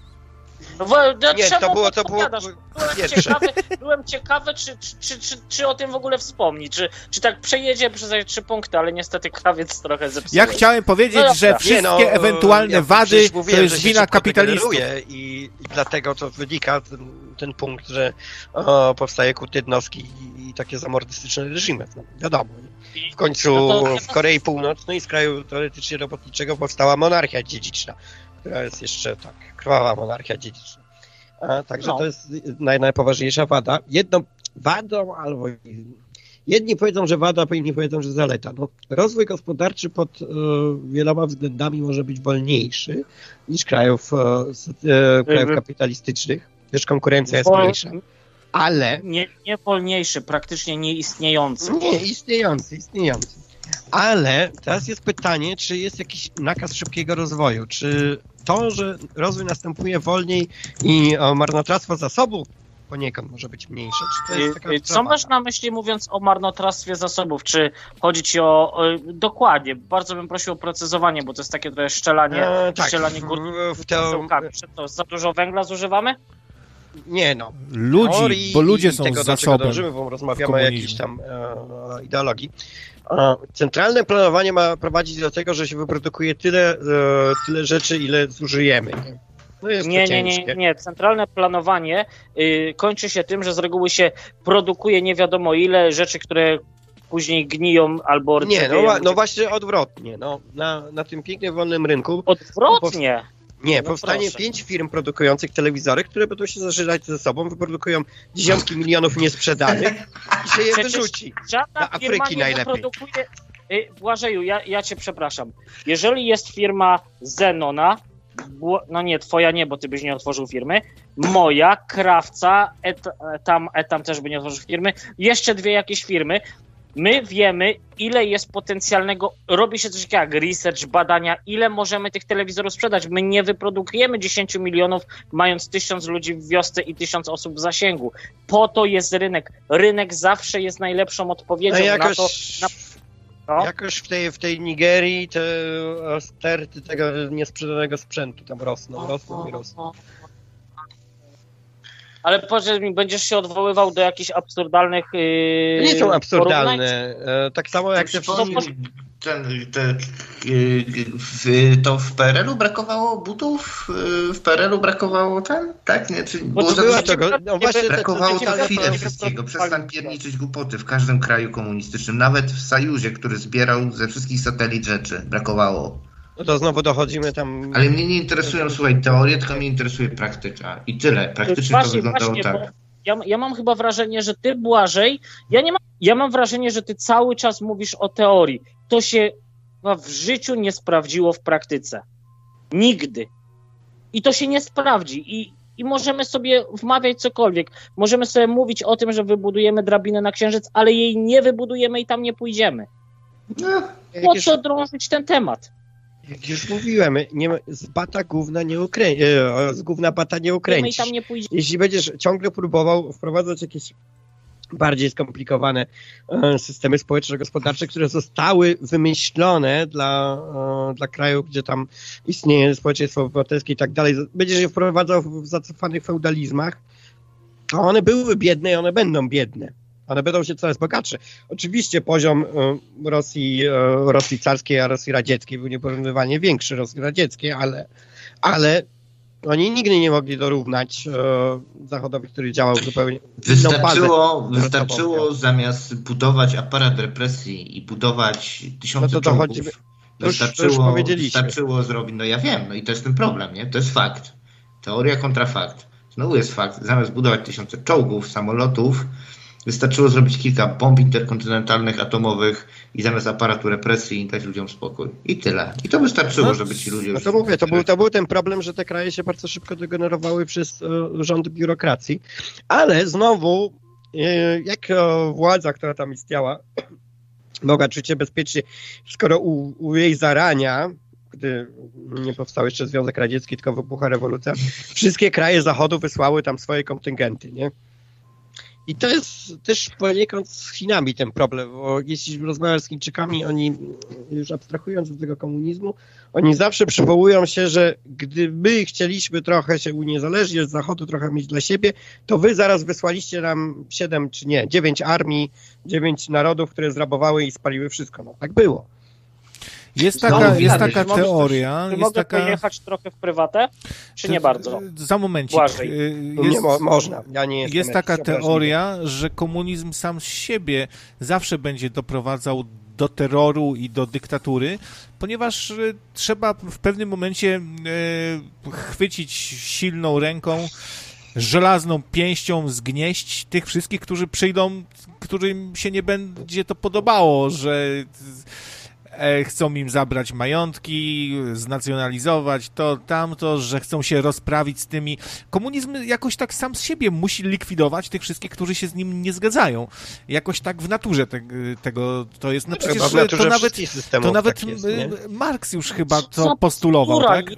No, bo- no, Nie, czemu to było, to było podpowiadasz? Byłem pierwsze. ciekawy, byłem ciekawy czy, czy, czy, czy, czy o tym w ogóle wspomni, czy, czy tak przejedzie przez te trzy punkty, ale niestety krawiec trochę zepsuł. Ja chciałem powiedzieć, No dobra. że wszystkie Nie, no, e, ewentualne ja wady przecież to mówiłem, jest że się wina szybko kapitalistów. degeneruje I, i dlatego to wynika ten, ten punkt, że o, powstaje kult jednostki i, i takie zamordystyczne reżimy. No, wiadomo. Nie? W końcu No to- w Korei Północnej z kraju teoretycznie robotniczego powstała monarchia dziedziczna, która jest jeszcze tak, krwawa monarchia dziedziczna. A, także No. to jest naj, najpoważniejsza wada. Jedną wadą albo jedni powiedzą, że wada, a inni powiedzą, że zaleta. No, rozwój gospodarczy pod e, wieloma względami może być wolniejszy niż krajów, e, s- e, krajów kapitalistycznych, gdyż konkurencja jest Wol- mniejsza. Ale Nie, nie wolniejszy, praktycznie nieistniejący. nie, istniejący, istniejący. Ale teraz jest pytanie, czy jest jakiś nakaz szybkiego rozwoju? Czy to, że rozwój następuje wolniej i o, marnotrawstwo zasobów poniekąd może być mniejsze? Czy to jest taka Y, y, Co sprawa? masz na myśli, mówiąc o marnotrawstwie zasobów? Czy chodzi ci o... o dokładnie, bardzo bym prosił o precyzowanie, bo to jest takie trochę szczelanie, E, tak, szczelanie w, górników w teo... perełkami. Czy to za dużo węgla zużywamy? Nie no. Ludzi, Teorii bo ludzie i są tego, z do czego zasobem. dążymy, bo w rozmawiamy o komunizmie. jakiejś tam e, ideologii. E, centralne planowanie ma prowadzić do tego, że się wyprodukuje tyle, e, tyle rzeczy, ile zużyjemy. Nie, no jest Nie, to nie, nie, ciężkie. nie. Centralne planowanie y, kończy się tym, że z reguły się produkuje nie wiadomo ile rzeczy, które później gniją albo Nie, no, rdzewieją. wa- no właśnie odwrotnie. No, na, na tym pięknym, wolnym rynku Odwrotnie. nie, No powstanie proszę. pięć firm produkujących telewizory, które będą się zażylać ze sobą, wyprodukują dziesiątki milionów niesprzedanych i się je Przecież wyrzuci. Żadna Dla firma Afryki nie najlepiej. wyprodukuje... Y, Błażeju, ja, ja cię przepraszam. Jeżeli jest firma Zenona, Bło- no nie, twoja nie, bo ty byś nie otworzył firmy, moja, Krawca, et, tam, etam też by nie otworzył firmy, jeszcze dwie jakieś firmy, my wiemy, ile jest potencjalnego, robi się coś takiego jak research, badania, ile możemy tych telewizorów sprzedać. My nie wyprodukujemy dziesięć milionów, mając tysiąc ludzi w wiosce i tysiąc osób w zasięgu. Po to jest rynek. Rynek zawsze jest najlepszą odpowiedzią No na jakoś, to. Na, no. jakoś w tej, w tej Nigerii te e, sterty tego niesprzedanego sprzętu tam rosną, rosną i rosną. Ale powiedz mi, będziesz się odwoływał do jakichś absurdalnych yy, To nie są porównań? absurdalne. E, tak samo jak te No, wszystkie... ten, te, w, to w P R L u brakowało butów? W P R L u brakowało ten? Tak? Nie, czy było to była za tego, no właśnie brakowało te, to te, te, chwilę te, wszystkiego. Przestań pierniczyć głupoty w każdym kraju komunistycznym. Nawet w Sojuzie, który zbierał ze wszystkich satelit rzeczy. Brakowało. No to znowu dochodzimy tam... Ale mnie nie interesują, słuchaj, teorie, tylko mnie interesuje praktyka. I tyle. Praktycznie właśnie, to wyglądało właśnie, tak. bo Ja, ja mam chyba wrażenie, że ty, Błażej, ja nie mam, ja mam wrażenie, że ty cały czas mówisz o teorii. To się no, w życiu nie sprawdziło w praktyce. Nigdy. I to się nie sprawdzi. I, i możemy sobie wmawiać cokolwiek. Możemy sobie mówić o tym, że wybudujemy drabinę na Księżyc, ale jej nie wybudujemy i tam nie pójdziemy. No. Po co drążyć ten temat? Jak już mówiłem, nie ma, z bata gówna nie ukręci, z gówna bata nie My i ukręcisz. tam nie pójdziemy. Jeśli będziesz ciągle próbował wprowadzać jakieś bardziej skomplikowane e, systemy społeczno-gospodarcze, które zostały wymyślone dla, e, dla krajów, gdzie tam istnieje społeczeństwo obywatelskie i tak dalej, będziesz je wprowadzał w zacofanych feudalizmach, to one były biedne i one będą biedne. One będą się coraz bogatsze. Oczywiście poziom e, Rosji, e, Rosji carskiej a Rosji radzieckiej był nieporównywalnie większy Rosji radzieckiej, ale, ale oni nigdy nie mogli dorównać e, Zachodowi, który działał zupełnie Wystarczyło, inną bazę. wystarczyło zamiast budować aparat represji i budować tysiące No to czołgów, dochodzi- to już- to już wystarczyło, powiedzieliśmy. wystarczyło zrobić, no ja wiem, no i to jest ten problem, nie? To jest fakt. Teoria kontra fakt. Znowu jest fakt. Zamiast budować tysiące czołgów, samolotów, wystarczyło zrobić kilka bomb interkontynentalnych, atomowych i zamiast aparatu represji dać ludziom spokój. I tyle. I to wystarczyło, No, żeby ci ludzie No już... to mówię, to był, to był ten problem, że te kraje się bardzo szybko degenerowały przez e, rząd biurokracji, ale znowu, e, jak e, władza, która tam istniała, mogła czuć się bezpiecznie, skoro u, u jej zarania, gdy nie powstał jeszcze Związek Radziecki, tylko wybuchła rewolucja, wszystkie kraje Zachodu wysłały tam swoje kontyngenty, nie? I to jest też poniekąd z Chinami ten problem, bo jeśli rozmawiasz z Chińczykami, oni, już abstrahując od tego komunizmu, oni zawsze przywołują się, że gdy my chcieliśmy trochę się uniezależnić od Zachodu, trochę mieć dla siebie, to wy zaraz wysłaliście nam siedem czy nie, dziewięć armii, dziewięć narodów, które zrabowały i spaliły wszystko. No tak było. Jest Znowu taka, jest widać, taka że teoria, Czy jest mogę taka... pojechać trochę w prywatę, czy nie bardzo? Za momencik. Błażej. Y, Nie Jest, mo- można. Ja nie jestem jest taka jakiś obraźliwy. teoria, że komunizm sam z siebie zawsze będzie doprowadzał do terroru i do dyktatury, ponieważ y, trzeba w pewnym momencie y, chwycić silną ręką, żelazną pięścią zgnieść tych wszystkich, którzy przyjdą, którym się nie będzie to podobało, że e, chcą im zabrać majątki, znacjonalizować to, tamto, że chcą się rozprawić z tymi. Komunizm jakoś tak sam z siebie musi likwidować tych wszystkich, którzy się z nim nie zgadzają. Jakoś tak w naturze te, tego to jest. No przecież Chyba w naturze to nawet, wszystkich systemów to nawet tak jest, y, nie? Marks już chyba Co to postulował, bzdura, tak? je-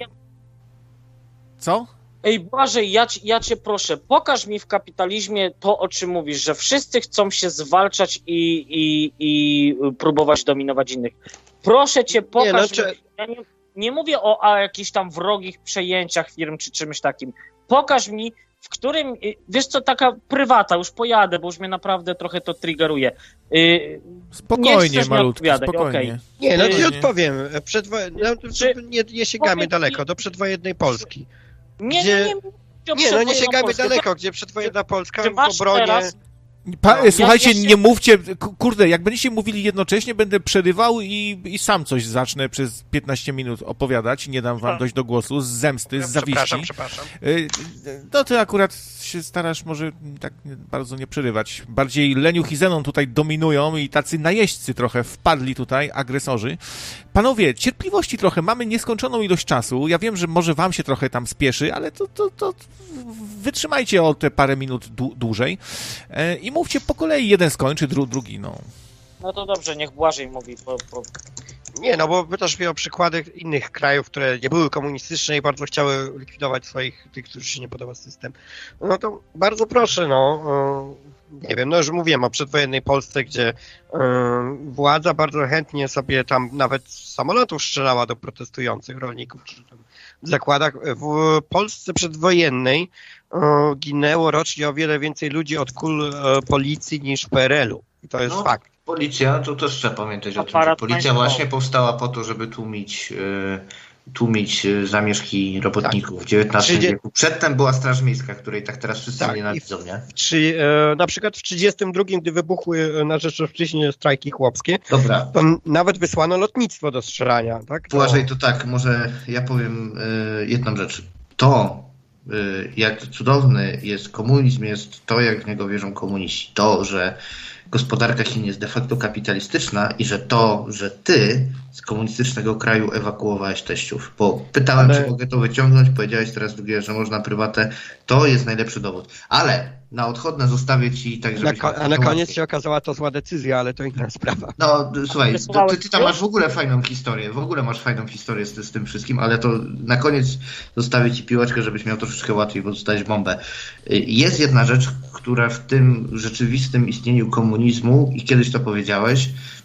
Co? Ej, Błażej, ja, ci- ja cię proszę, pokaż mi w kapitalizmie to, o czym mówisz, że wszyscy chcą się zwalczać i, i, i próbować dominować innych. Proszę cię, pokaż Nie, no, mi. czy- Ja nie, nie mówię o, o jakichś tam wrogich przejęciach firm czy czymś takim. Pokaż mi, w którym, y, wiesz co, taka prywata, już pojadę, bo już mnie naprawdę trochę to triggeruje. Y, Spokojnie, chcesz mi malutki, odpowiadać, spokojnie. okej. Nie, no to Nie, ci nie. odpowiem. Przedwo- no, Czy- nie, nie sięgamy powiedz mi- daleko, do przedwojennej Polski. Nie, Gdzie- nie, nie, nie, Nie, no nie sięgamy Polskę. daleko, gdzie przedwojenna Polska Czy w masz obronie... teraz- Pa, No, słuchajcie, ja- ja się- nie mówcie, ku- kurde, jak będziecie mówili jednocześnie, będę przerywał i, i sam coś zacznę przez piętnaście minut opowiadać, nie dam wam Tak. dojść do głosu, z zemsty, z Przepraszam, zawiści. przepraszam. Y, No ty akurat się starasz może tak nie- bardzo nie przerywać. Bardziej Leniuch i Zenon tutaj dominują i tacy najeźdźcy trochę wpadli tutaj, agresorzy. Panowie, cierpliwości trochę, mamy nieskończoną ilość czasu. Ja wiem, że może wam się trochę tam spieszy, ale to, to, to wytrzymajcie o te parę minut dłu- dłużej. E, I mówcie po kolei, jeden skończy, dru, drugi, no. No to dobrze, niech Błażej mówi. Po, po. Nie, no bo pytasz mnie o przykłady innych krajów, które nie były komunistyczne i bardzo chciały likwidować swoich, tych, którzy się nie podoba system. No to bardzo proszę, no. e, Nie wiem, no już mówiłem o przedwojennej Polsce, gdzie e, władza bardzo chętnie sobie tam nawet z samolotów strzelała do protestujących rolników, czy tam w zakładach. W Polsce przedwojennej e, ginęło rocznie o wiele więcej ludzi od kul e, policji niż w P R L u. I to jest No. fakt. Policja, to też trzeba pamiętać o tym, że Aparat policja państwowy. właśnie powstała po to, żeby tłumić, y, tłumić y, zamieszki robotników w dziewiętnastym Trzydzie- wieku. Przedtem była Straż Miejska, której tak teraz wszyscy Tak, nienawidzą, nie? Czy, e, na przykład w trzydziestym drugim, gdy wybuchły e, na Rzeczypospolitej strajki chłopskie, Dobra, to n- nawet wysłano lotnictwo do strzelania, tak? To- Błażej, to tak, może ja powiem y, jedną rzecz. To, y, jak cudowny jest komunizm, jest to, jak w niego wierzą komuniści. To, że gospodarka Chin jest de facto kapitalistyczna i że to, że ty z komunistycznego kraju ewakuowałeś teściów. Bo pytałem, Ale- czy mogę to wyciągnąć, powiedziałeś teraz drugie, że można prywatę. To jest najlepszy dowód. Ale na odchodne zostawię ci tak, na, żebyś... ko- a na koniec się okazała to zła decyzja, ale to inna sprawa. No, słuchaj, to, Wysłałeś ty, ty tam już? masz w ogóle fajną historię, w ogóle masz fajną historię z, z tym wszystkim, ale to na koniec zostawię ci piłeczkę, żebyś miał troszeczkę łatwiej, bo dostałeś bombę. Y, Jest jedna rzecz, która w tym rzeczywistym istnieniu komunizmu, i kiedyś to powiedziałeś,